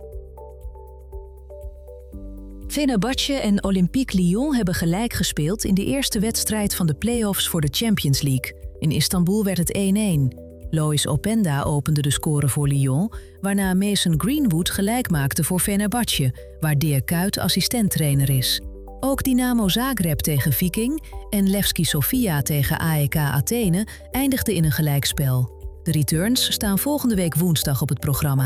Fenerbahce en Olympique Lyon hebben gelijk gespeeld in de eerste wedstrijd van de play-offs voor de Champions League. In Istanbul werd het 1-1. Lois Openda opende de score voor Lyon, waarna Mason Greenwood gelijk maakte voor Fenerbahce, waar Dirk Kuyt assistenttrainer is. Ook Dynamo Zagreb tegen Viking en Levski Sofia tegen AEK Athene eindigden in een gelijkspel. De returns staan volgende week woensdag op het programma.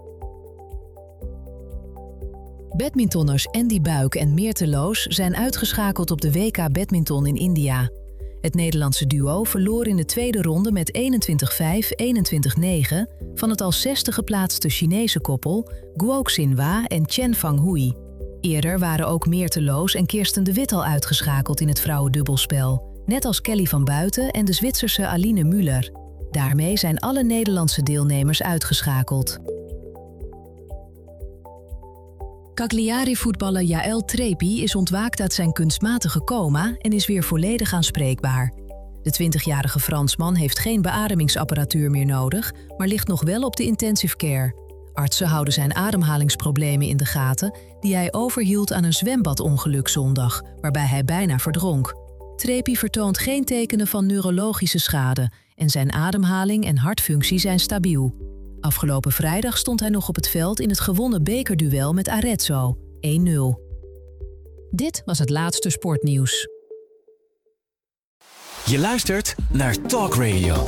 Badmintonners Andy Buik en Meerte Loos zijn uitgeschakeld op de WK Badminton in India. Het Nederlandse duo verloor in de tweede ronde met 21-5, 21-9 van het als zesde geplaatste Chinese koppel Guo Xinhua en Chen Fanghui. Eerder waren ook Meerte Loos en Kirsten de Wit al uitgeschakeld in het vrouwendubbelspel, net als Kelly van Buiten en de Zwitserse Aline Müller. Daarmee zijn alle Nederlandse deelnemers uitgeschakeld. Cagliari-voetballer Jaël Trepi is ontwaakt uit zijn kunstmatige coma en is weer volledig aanspreekbaar. De 20-jarige Fransman heeft geen beademingsapparatuur meer nodig, maar ligt nog wel op de intensive care. Artsen houden zijn ademhalingsproblemen in de gaten, die hij overhield aan een zwembadongeluk zondag, waarbij hij bijna verdronk. Trepi vertoont geen tekenen van neurologische schade en zijn ademhaling en hartfunctie zijn stabiel. Afgelopen vrijdag stond hij nog op het veld in het gewonnen bekerduel met Arezzo, 1-0. Dit was het laatste sportnieuws. Je luistert naar Talk Radio.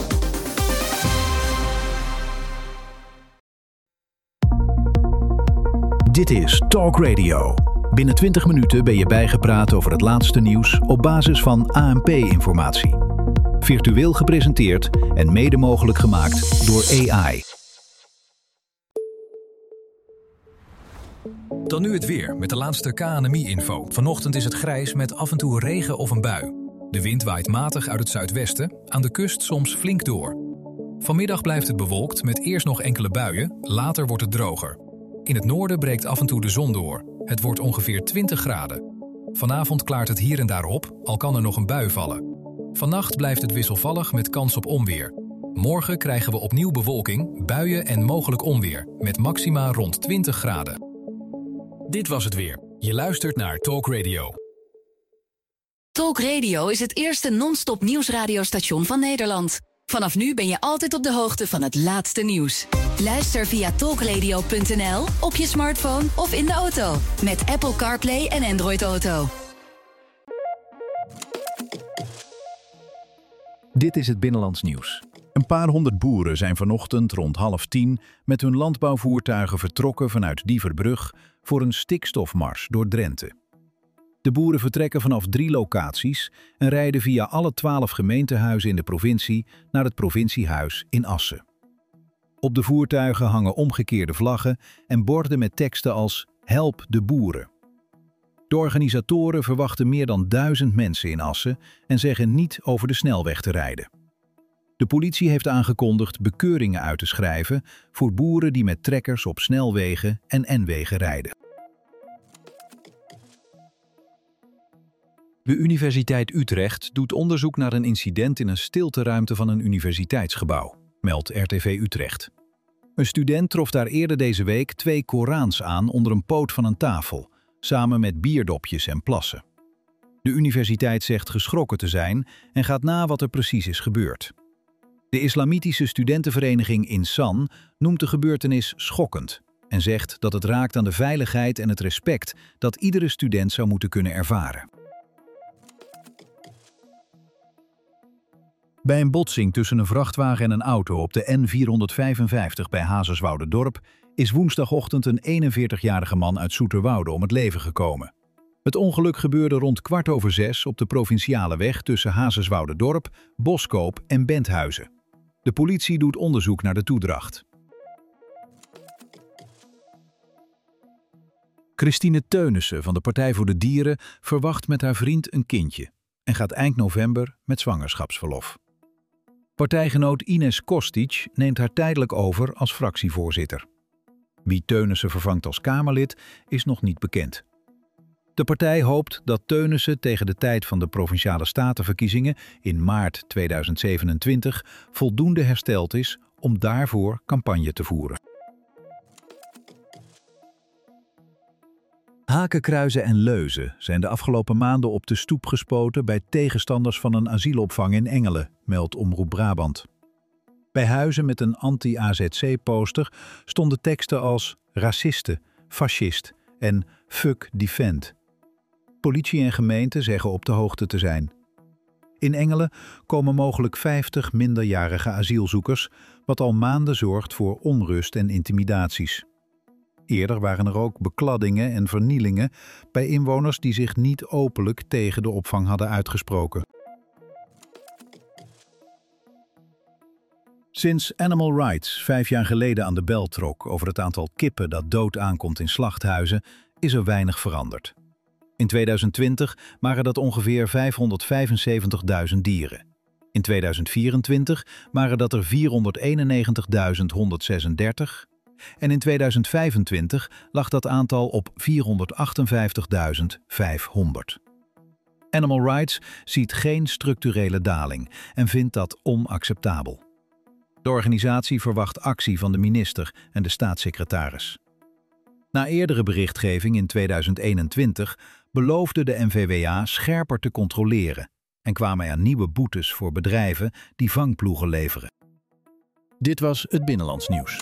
Dit is Talk Radio. Binnen 20 minuten ben je bijgepraat over het laatste nieuws op basis van ANP-informatie. Virtueel gepresenteerd en mede mogelijk gemaakt door AI. Dan nu het weer met de laatste KNMI-info. Vanochtend is het grijs met af en toe regen of een bui. De wind waait matig uit het zuidwesten, aan de kust soms flink door. Vanmiddag blijft het bewolkt met eerst nog enkele buien, later wordt het droger. In het noorden breekt af en toe de zon door. Het wordt ongeveer 20 graden. Vanavond klaart het hier en daar op, al kan er nog een bui vallen. Vannacht blijft het wisselvallig met kans op onweer. Morgen krijgen we opnieuw bewolking, buien en mogelijk onweer, met maxima rond 20 graden. Dit was het weer. Je luistert naar Talk Radio. Talk Radio is het eerste non-stop nieuwsradiostation van Nederland. Vanaf nu ben je altijd op de hoogte van het laatste nieuws. Luister via talkradio.nl, op je smartphone of in de auto. Met Apple CarPlay en Android Auto. Dit is het Binnenlands Nieuws. Een paar honderd boeren zijn vanochtend rond 9:30 met hun landbouwvoertuigen vertrokken vanuit Dieverbrug voor een stikstofmars door Drenthe. De boeren vertrekken vanaf 3 locaties en rijden via alle 12 gemeentehuizen in de provincie naar het provinciehuis in Assen. Op de voertuigen hangen omgekeerde vlaggen en borden met teksten als "Help de boeren". De organisatoren verwachten meer dan 1000 mensen in Assen en zeggen niet over de snelweg te rijden. De politie heeft aangekondigd bekeuringen uit te schrijven voor boeren die met trekkers op snelwegen en N-wegen rijden. De Universiteit Utrecht doet onderzoek naar een incident in een stilteruimte van een universiteitsgebouw, meldt RTV Utrecht. Een student trof daar eerder deze week 2 Korans aan onder een poot van een tafel, samen met bierdopjes en plassen. De universiteit zegt geschrokken te zijn en gaat na wat er precies is gebeurd. De islamitische studentenvereniging Insan noemt de gebeurtenis schokkend en zegt dat het raakt aan de veiligheid en het respect dat iedere student zou moeten kunnen ervaren. Bij een botsing tussen een vrachtwagen en een auto op de N455 bij Hazerswoude-Dorp is woensdagochtend een 41-jarige man uit Zoeterwoude om het leven gekomen. Het ongeluk gebeurde rond 6:15 op de provinciale weg tussen Hazerswoude-Dorp, Boskoop en Benthuizen. De politie doet onderzoek naar de toedracht. Christine Teunissen van de Partij voor de Dieren verwacht met haar vriend een kindje en gaat eind november met zwangerschapsverlof. Partijgenoot Ines Kostic neemt haar tijdelijk over als fractievoorzitter. Wie Teunissen vervangt als Kamerlid is nog niet bekend. De partij hoopt dat Teunissen tegen de tijd van de Provinciale Statenverkiezingen in maart 2027 voldoende hersteld is om daarvoor campagne te voeren. Hakenkruizen en leuzen zijn de afgelopen maanden op de stoep gespoten bij tegenstanders van een asielopvang in Engelen, meldt Omroep Brabant. Bij huizen met een anti-AZC-poster stonden teksten als racisten, fascist en fuck defend. Politie en gemeente zeggen op de hoogte te zijn. In Engelen komen mogelijk 50 minderjarige asielzoekers, wat al maanden zorgt voor onrust en intimidaties. Eerder waren er ook bekladdingen en vernielingen bij inwoners die zich niet openlijk tegen de opvang hadden uitgesproken. Sinds Animal Rights 5 jaar geleden aan de bel trok over het aantal kippen dat dood aankomt in slachthuizen, is er weinig veranderd. In 2020 waren dat ongeveer 575.000 dieren. In 2024 waren dat er 491.136 en in 2025 lag dat aantal op 458.500. Animal Rights ziet geen structurele daling en vindt dat onacceptabel. De organisatie verwacht actie van de minister en de staatssecretaris. Na eerdere berichtgeving in 2021 beloofde de NVWA scherper te controleren en kwamen er nieuwe boetes voor bedrijven die vangploegen leveren. Dit was het Binnenlands Nieuws.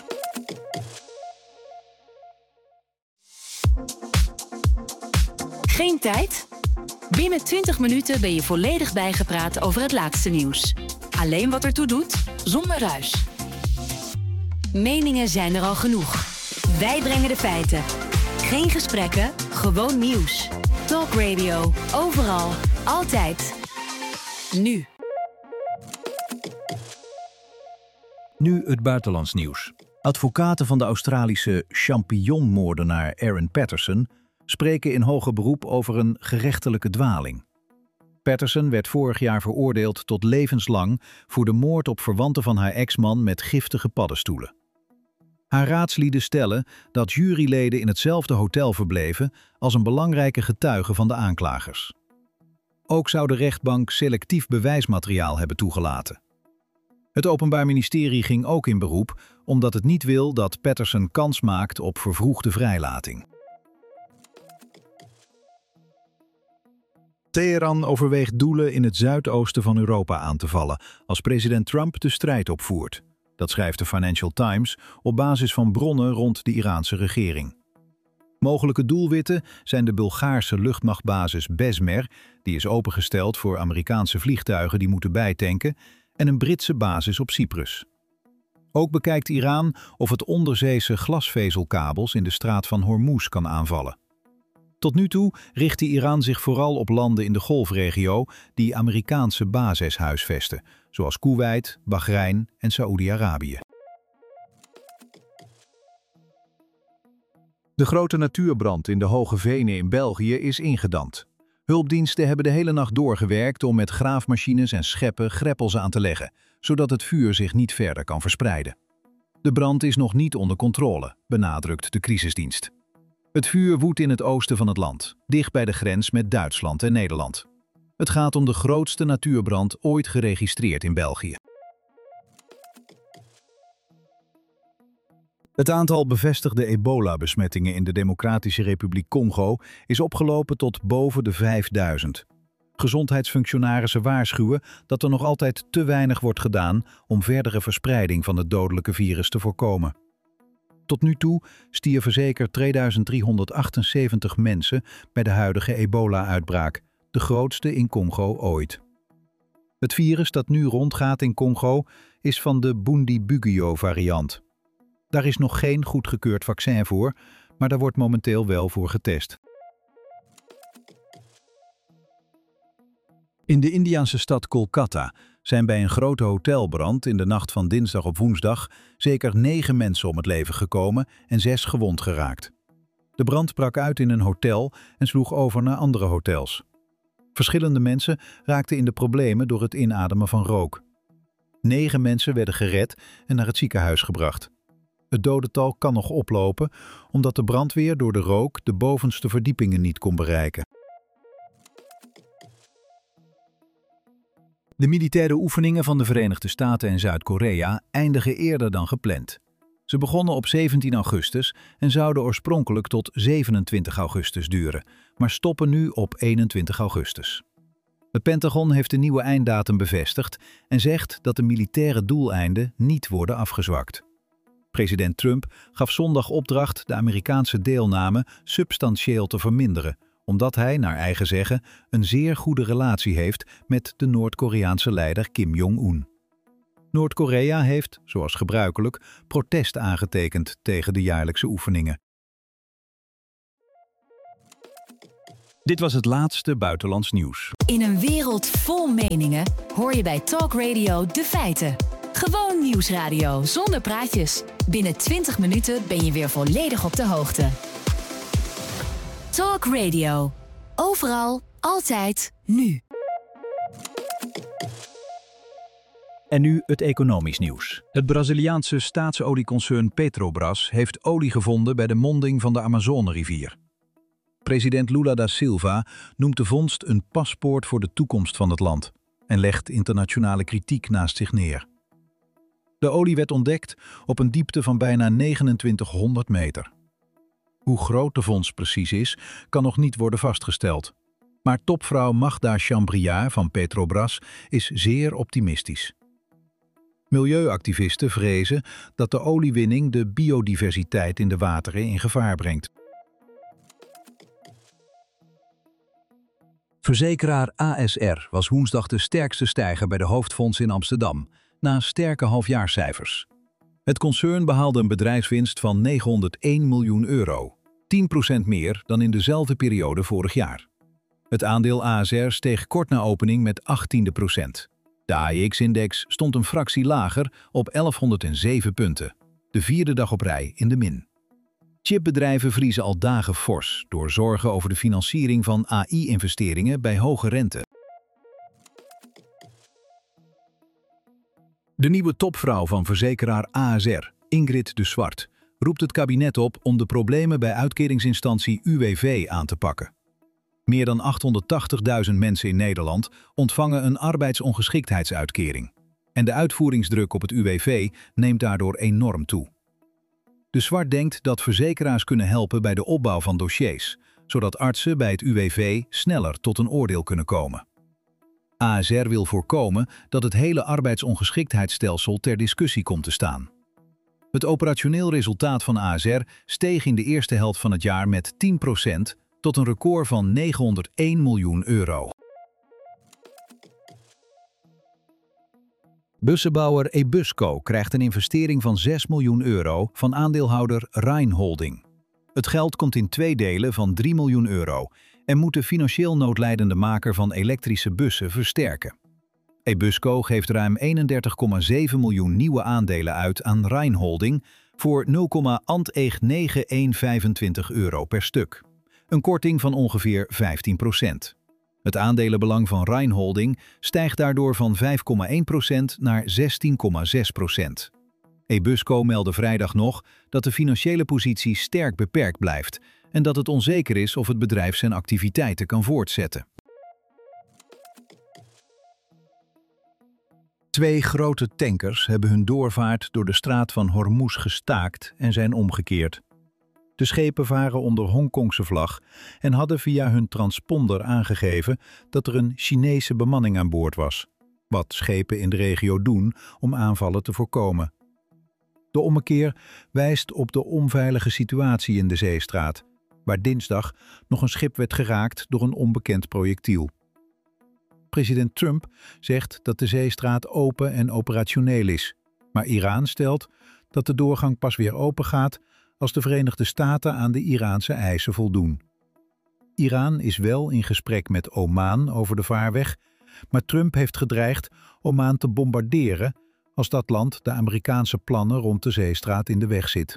Geen tijd? Binnen 20 minuten ben je volledig bijgepraat over het laatste nieuws. Alleen wat ertoe doet, zonder ruis. Meningen zijn er al genoeg. Wij brengen de feiten. Geen gesprekken, gewoon nieuws. Talk Radio, overal, altijd. Nu. Nu het buitenlands nieuws. Advocaten van de Australische champignonmoordenaar Aaron Patterson spreken in hoger beroep over een gerechtelijke dwaling. Patterson werd vorig jaar veroordeeld tot levenslang voor de moord op verwanten van haar ex-man met giftige paddenstoelen. Haar raadslieden stellen dat juryleden in hetzelfde hotel verbleven als een belangrijke getuige van de aanklagers. Ook zou de rechtbank selectief bewijsmateriaal hebben toegelaten. Het Openbaar Ministerie ging ook in beroep omdat het niet wil dat Patterson kans maakt op vervroegde vrijlating. Teheran overweegt doelen in het zuidoosten van Europa aan te vallen als president Trump de strijd opvoert. Dat schrijft de Financial Times op basis van bronnen rond de Iraanse regering. Mogelijke doelwitten zijn de Bulgaarse luchtmachtbasis Besmer, die is opengesteld voor Amerikaanse vliegtuigen die moeten bijtanken, en een Britse basis op Cyprus. Ook bekijkt Iran of het onderzeese glasvezelkabels in de straat van Hormuz kan aanvallen. Tot nu toe richtte Iran zich vooral op landen in de Golfregio die Amerikaanse bases huisvesten, zoals Koeweit, Bahrein en Saoedi-Arabië. De grote natuurbrand in de Hoge Venen in België is ingedamd. Hulpdiensten hebben de hele nacht doorgewerkt om met graafmachines en scheppen greppels aan te leggen, zodat het vuur zich niet verder kan verspreiden. De brand is nog niet onder controle, benadrukt de crisisdienst. Het vuur woedt in het oosten van het land, dicht bij de grens met Duitsland en Nederland. Het gaat om de grootste natuurbrand ooit geregistreerd in België. Het aantal bevestigde ebola-besmettingen in de Democratische Republiek Congo is opgelopen tot boven de 5000. Gezondheidsfunctionarissen waarschuwen dat er nog altijd te weinig wordt gedaan om verdere verspreiding van het dodelijke virus te voorkomen. Tot nu toe stierven zeker 2378 mensen bij de huidige ebola-uitbraak, de grootste in Congo ooit. Het virus dat nu rondgaat in Congo is van de Bundibugyo-variant. Daar is nog geen goedgekeurd vaccin voor, maar daar wordt momenteel wel voor getest. In de Indiase stad Kolkata zijn bij een grote hotelbrand in de nacht van dinsdag op woensdag zeker 9 mensen om het leven gekomen en 6 gewond geraakt. De brand brak uit in een hotel en sloeg over naar andere hotels. Verschillende mensen raakten in de problemen door het inademen van rook. 9 mensen werden gered en naar het ziekenhuis gebracht. Het dodental kan nog oplopen omdat de brandweer door de rook de bovenste verdiepingen niet kon bereiken. De militaire oefeningen van de Verenigde Staten en Zuid-Korea eindigen eerder dan gepland. Ze begonnen op 17 augustus en zouden oorspronkelijk tot 27 augustus duren, maar stoppen nu op 21 augustus. Het Pentagon heeft de nieuwe einddatum bevestigd en zegt dat de militaire doeleinden niet worden afgezwakt. President Trump gaf zondag opdracht de Amerikaanse deelname substantieel te verminderen, omdat hij, naar eigen zeggen, een zeer goede relatie heeft met de Noord-Koreaanse leider Kim Jong-un. Noord-Korea heeft, zoals gebruikelijk, protest aangetekend tegen de jaarlijkse oefeningen. Dit was het laatste buitenlands nieuws. In een wereld vol meningen hoor je bij Talk Radio de feiten. Gewoon nieuwsradio zonder praatjes. Binnen 20 minuten ben je weer volledig op de hoogte. Talk Radio. Overal, altijd, nu. En nu het economisch nieuws. Het Braziliaanse staatsolieconcern Petrobras heeft olie gevonden bij de monding van de Amazone-rivier. President Lula da Silva noemt de vondst een paspoort voor de toekomst van het land en legt internationale kritiek naast zich neer. De olie werd ontdekt op een diepte van bijna 2900 meter. Hoe groot de vondst precies is, kan nog niet worden vastgesteld. Maar topvrouw Magda Chambriard van Petrobras is zeer optimistisch. Milieuactivisten vrezen dat de oliewinning de biodiversiteit in de wateren in gevaar brengt. Verzekeraar ASR was woensdag de sterkste stijger bij de hoofdfonds in Amsterdam, na sterke halfjaarscijfers. Het concern behaalde een bedrijfswinst van €901 miljoen, 10% meer dan in dezelfde periode vorig jaar. Het aandeel ASR steeg kort na opening met 18%. De AEX-index stond een fractie lager op 1107 punten, de vierde dag op rij in de min. Chipbedrijven vriezen al dagen fors door zorgen over de financiering van AI-investeringen bij hoge rente. De nieuwe topvrouw van verzekeraar ASR, Ingrid de Swart, roept het kabinet op om de problemen bij uitkeringsinstantie UWV aan te pakken. Meer dan 880.000 mensen in Nederland ontvangen een arbeidsongeschiktheidsuitkering. En de uitvoeringsdruk op het UWV neemt daardoor enorm toe. De Swart denkt dat verzekeraars kunnen helpen bij de opbouw van dossiers, zodat artsen bij het UWV sneller tot een oordeel kunnen komen. ASR wil voorkomen dat het hele arbeidsongeschiktheidsstelsel ter discussie komt te staan. Het operationeel resultaat van ASR steeg in de eerste helft van het jaar met 10% tot een record van €901 miljoen. Bussenbouwer Ebusco krijgt een investering van €6 miljoen van aandeelhouder Rhijn Holding. Het geld komt in twee delen van €3 miljoen en moet de financieel noodlijdende maker van elektrische bussen versterken. Ebusco geeft ruim 31,7 miljoen nieuwe aandelen uit aan Rhijn Holding voor €0,925 per stuk. Een korting van ongeveer 15%. Het aandelenbelang van Rhijn Holding stijgt daardoor van 5,1% naar 16,6%. Ebusco meldde vrijdag nog dat de financiële positie sterk beperkt blijft en dat het onzeker is of het bedrijf zijn activiteiten kan voortzetten. Twee grote tankers hebben hun doorvaart door de straat van Hormuz gestaakt en zijn omgekeerd. De schepen varen onder Hongkongse vlag en hadden via hun transponder aangegeven dat er een Chinese bemanning aan boord was, wat schepen in de regio doen om aanvallen te voorkomen. De ommekeer wijst op de onveilige situatie in de zeestraat, waar dinsdag nog een schip werd geraakt door een onbekend projectiel. President Trump zegt dat de zeestraat open en operationeel is, maar Iran stelt dat de doorgang pas weer open gaat als de Verenigde Staten aan de Iraanse eisen voldoen. Iran is wel in gesprek met Oman over de vaarweg, maar Trump heeft gedreigd Oman te bombarderen als dat land de Amerikaanse plannen rond de zeestraat in de weg zit.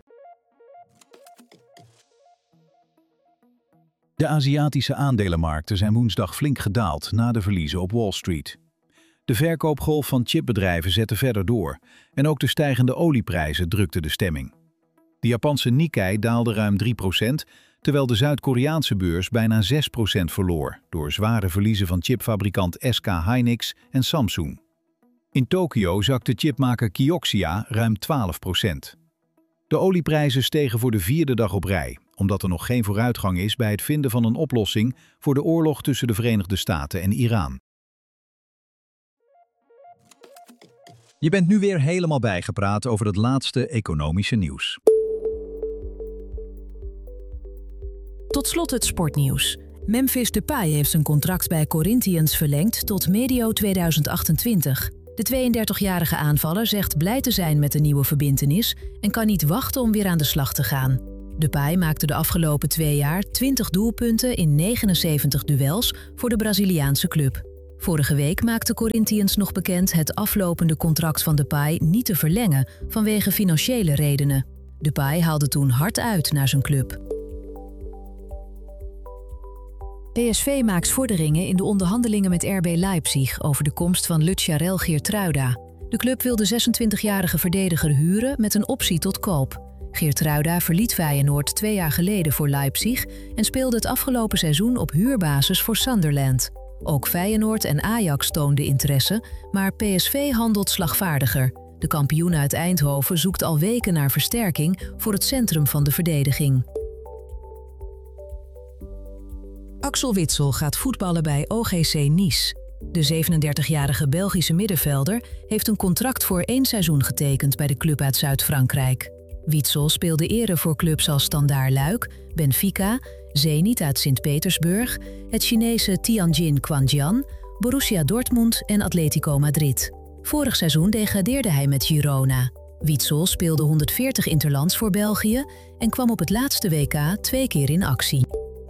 De Aziatische aandelenmarkten zijn woensdag flink gedaald na de verliezen op Wall Street. De verkoopgolf van chipbedrijven zette verder door en ook de stijgende olieprijzen drukten de stemming. De Japanse Nikkei daalde ruim 3%, terwijl de Zuid-Koreaanse beurs bijna 6% verloor door zware verliezen van chipfabrikant SK Hynix en Samsung. In Tokio zakte chipmaker Kioxia ruim 12%. De olieprijzen stegen voor de vierde dag op rij, omdat er nog geen vooruitgang is bij het vinden van een oplossing voor de oorlog tussen de Verenigde Staten en Iran. Je bent nu weer helemaal bijgepraat over het laatste economische nieuws. Tot slot het sportnieuws. Memphis Depay heeft zijn contract bij Corinthians verlengd tot medio 2028. De 32-jarige aanvaller zegt blij te zijn met de nieuwe verbintenis en kan niet wachten om weer aan de slag te gaan. Depay maakte de afgelopen 2 jaar 20 doelpunten in 79 duels voor de Braziliaanse club. Vorige week maakte Corinthians nog bekend het aflopende contract van Depay niet te verlengen vanwege financiële redenen. Depay haalde toen hard uit naar zijn club. PSV maakt vorderingen in de onderhandelingen met RB Leipzig over de komst van Lutjarel Geertruida. De club wil de 26-jarige verdediger huren met een optie tot koop. Geertruida verliet Feyenoord 2 jaar geleden voor Leipzig en speelde het afgelopen seizoen op huurbasis voor Sunderland. Ook Feyenoord en Ajax toonden interesse, maar PSV handelt slagvaardiger. De kampioen uit Eindhoven zoekt al weken naar versterking voor het centrum van de verdediging. Axel Witsel gaat voetballen bij OGC Nice. De 37-jarige Belgische middenvelder heeft een contract voor 1 seizoen getekend bij de club uit Zuid-Frankrijk. Witsel speelde eerder voor clubs als Standard Luik, Benfica, Zenit uit Sint-Petersburg, het Chinese Tianjin Quanjian, Borussia Dortmund en Atletico Madrid. Vorig seizoen degradeerde hij met Girona. Witsel speelde 140 interlands voor België en kwam op het laatste WK 2 keer in actie.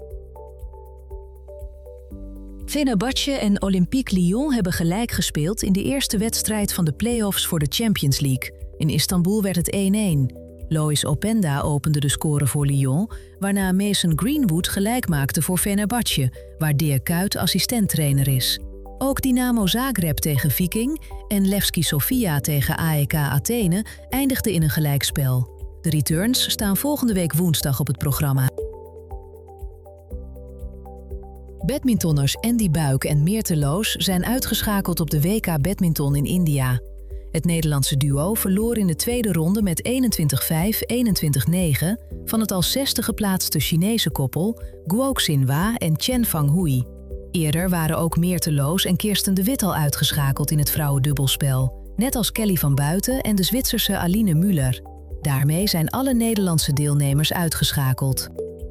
Fenerbahce en Olympique Lyon hebben gelijk gespeeld in de eerste wedstrijd van de play-offs voor de Champions League. In Istanbul werd het 1-1. Lois Openda opende de score voor Lyon, waarna Mason Greenwood gelijk maakte voor Fenerbahce, waar Dirk Kuyt assistenttrainer is. Ook Dynamo Zagreb tegen Viking en Levski Sofia tegen AEK Athene eindigden in een gelijkspel. De returns staan volgende week woensdag op het programma. Badmintonners Andy Buik en Meerte Loos zijn uitgeschakeld op de WK Badminton in India. Het Nederlandse duo verloor in de tweede ronde met 21-5, 21-9 van het als 6e geplaatste Chinese koppel Guoxin Hua en Chen Fanghui. Eerder waren ook Meerte Loos en Kirsten de Wit al uitgeschakeld in het vrouwendubbelspel, net als Kelly van Buiten en de Zwitserse Aline Müller. Daarmee zijn alle Nederlandse deelnemers uitgeschakeld.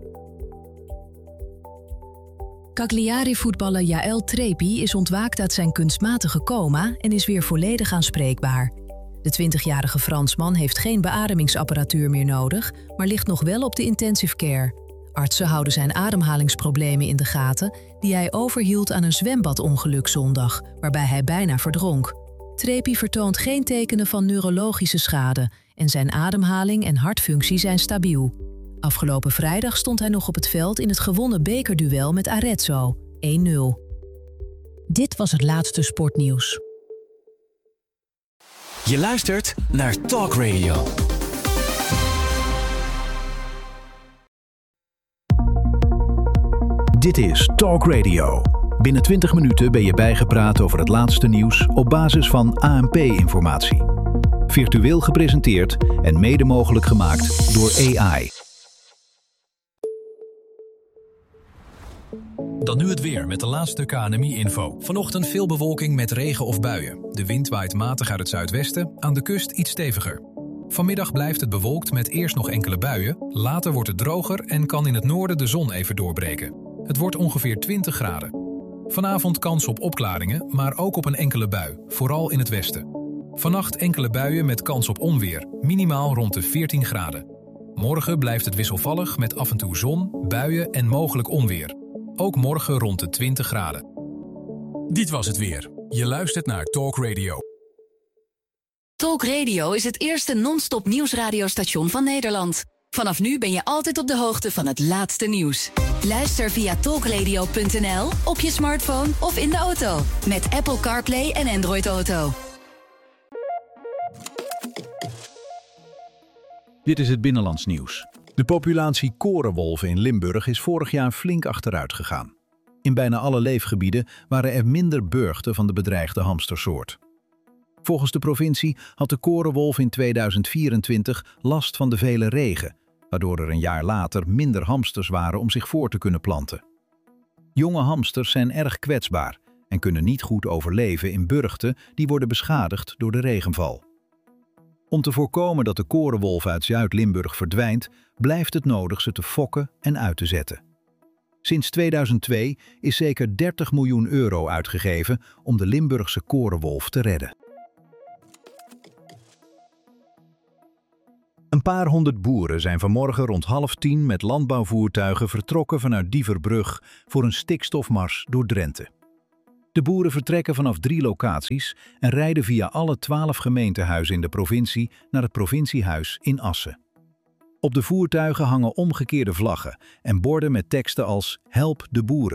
Cagliari-voetballer Jaël Trepi is ontwaakt uit zijn kunstmatige coma en is weer volledig aanspreekbaar. De 20-jarige Fransman heeft geen beademingsapparatuur meer nodig, maar ligt nog wel op de intensive care. Artsen houden zijn ademhalingsproblemen in de gaten, die hij overhield aan een zwembadongeluk zondag, waarbij hij bijna verdronk. Trepi vertoont geen tekenen van neurologische schade en zijn ademhaling en hartfunctie zijn stabiel. Afgelopen vrijdag stond hij nog op het veld in het gewonnen bekerduel met Arezzo, 1-0. Dit was het laatste sportnieuws. Je luistert naar Talk Radio. Dit is Talk Radio. Binnen 20 minuten ben je bijgepraat over het laatste nieuws op basis van ANP-informatie. Virtueel gepresenteerd en mede mogelijk gemaakt door AI. Dan nu het weer met de laatste KNMI-info. Vanochtend veel bewolking met regen of buien. De wind waait matig uit het zuidwesten, aan de kust iets steviger. Vanmiddag blijft het bewolkt met eerst nog enkele buien. Later wordt het droger en kan in het noorden de zon even doorbreken. Het wordt ongeveer 20 graden. Vanavond kans op opklaringen, maar ook op een enkele bui, vooral in het westen. Vannacht enkele buien met kans op onweer, minimaal rond de 14 graden. Morgen blijft het wisselvallig met af en toe zon, buien en mogelijk onweer. Ook morgen rond de 20 graden. Dit was het weer. Je luistert naar Talk Radio. Talk Radio is het eerste non-stop nieuwsradiostation van Nederland. Vanaf nu ben je altijd op de hoogte van het laatste nieuws. Luister via talkradio.nl, op je smartphone of in de auto. Met Apple CarPlay en Android Auto. Dit is het Binnenlands nieuws. De populatie korenwolven in Limburg is vorig jaar flink achteruit gegaan. In bijna alle leefgebieden waren er minder burchten van de bedreigde hamstersoort. Volgens de provincie had de korenwolf in 2024 last van de vele regen, waardoor er een jaar later minder hamsters waren om zich voor te kunnen planten. Jonge hamsters zijn erg kwetsbaar en kunnen niet goed overleven in burchten die worden beschadigd door de regenval. Om te voorkomen dat de korenwolf uit Zuid-Limburg verdwijnt, blijft het nodig ze te fokken en uit te zetten. Sinds 2002 is zeker 30 miljoen euro uitgegeven om de Limburgse korenwolf te redden. Een paar honderd boeren zijn vanmorgen rond 9:30 met landbouwvoertuigen vertrokken vanuit Dieverbrug voor een stikstofmars door Drenthe. De boeren vertrekken vanaf 3 locaties en rijden via alle 12 gemeentehuizen in de provincie naar het provinciehuis in Assen. Op de voertuigen hangen omgekeerde vlaggen en borden met teksten als "Help de boeren".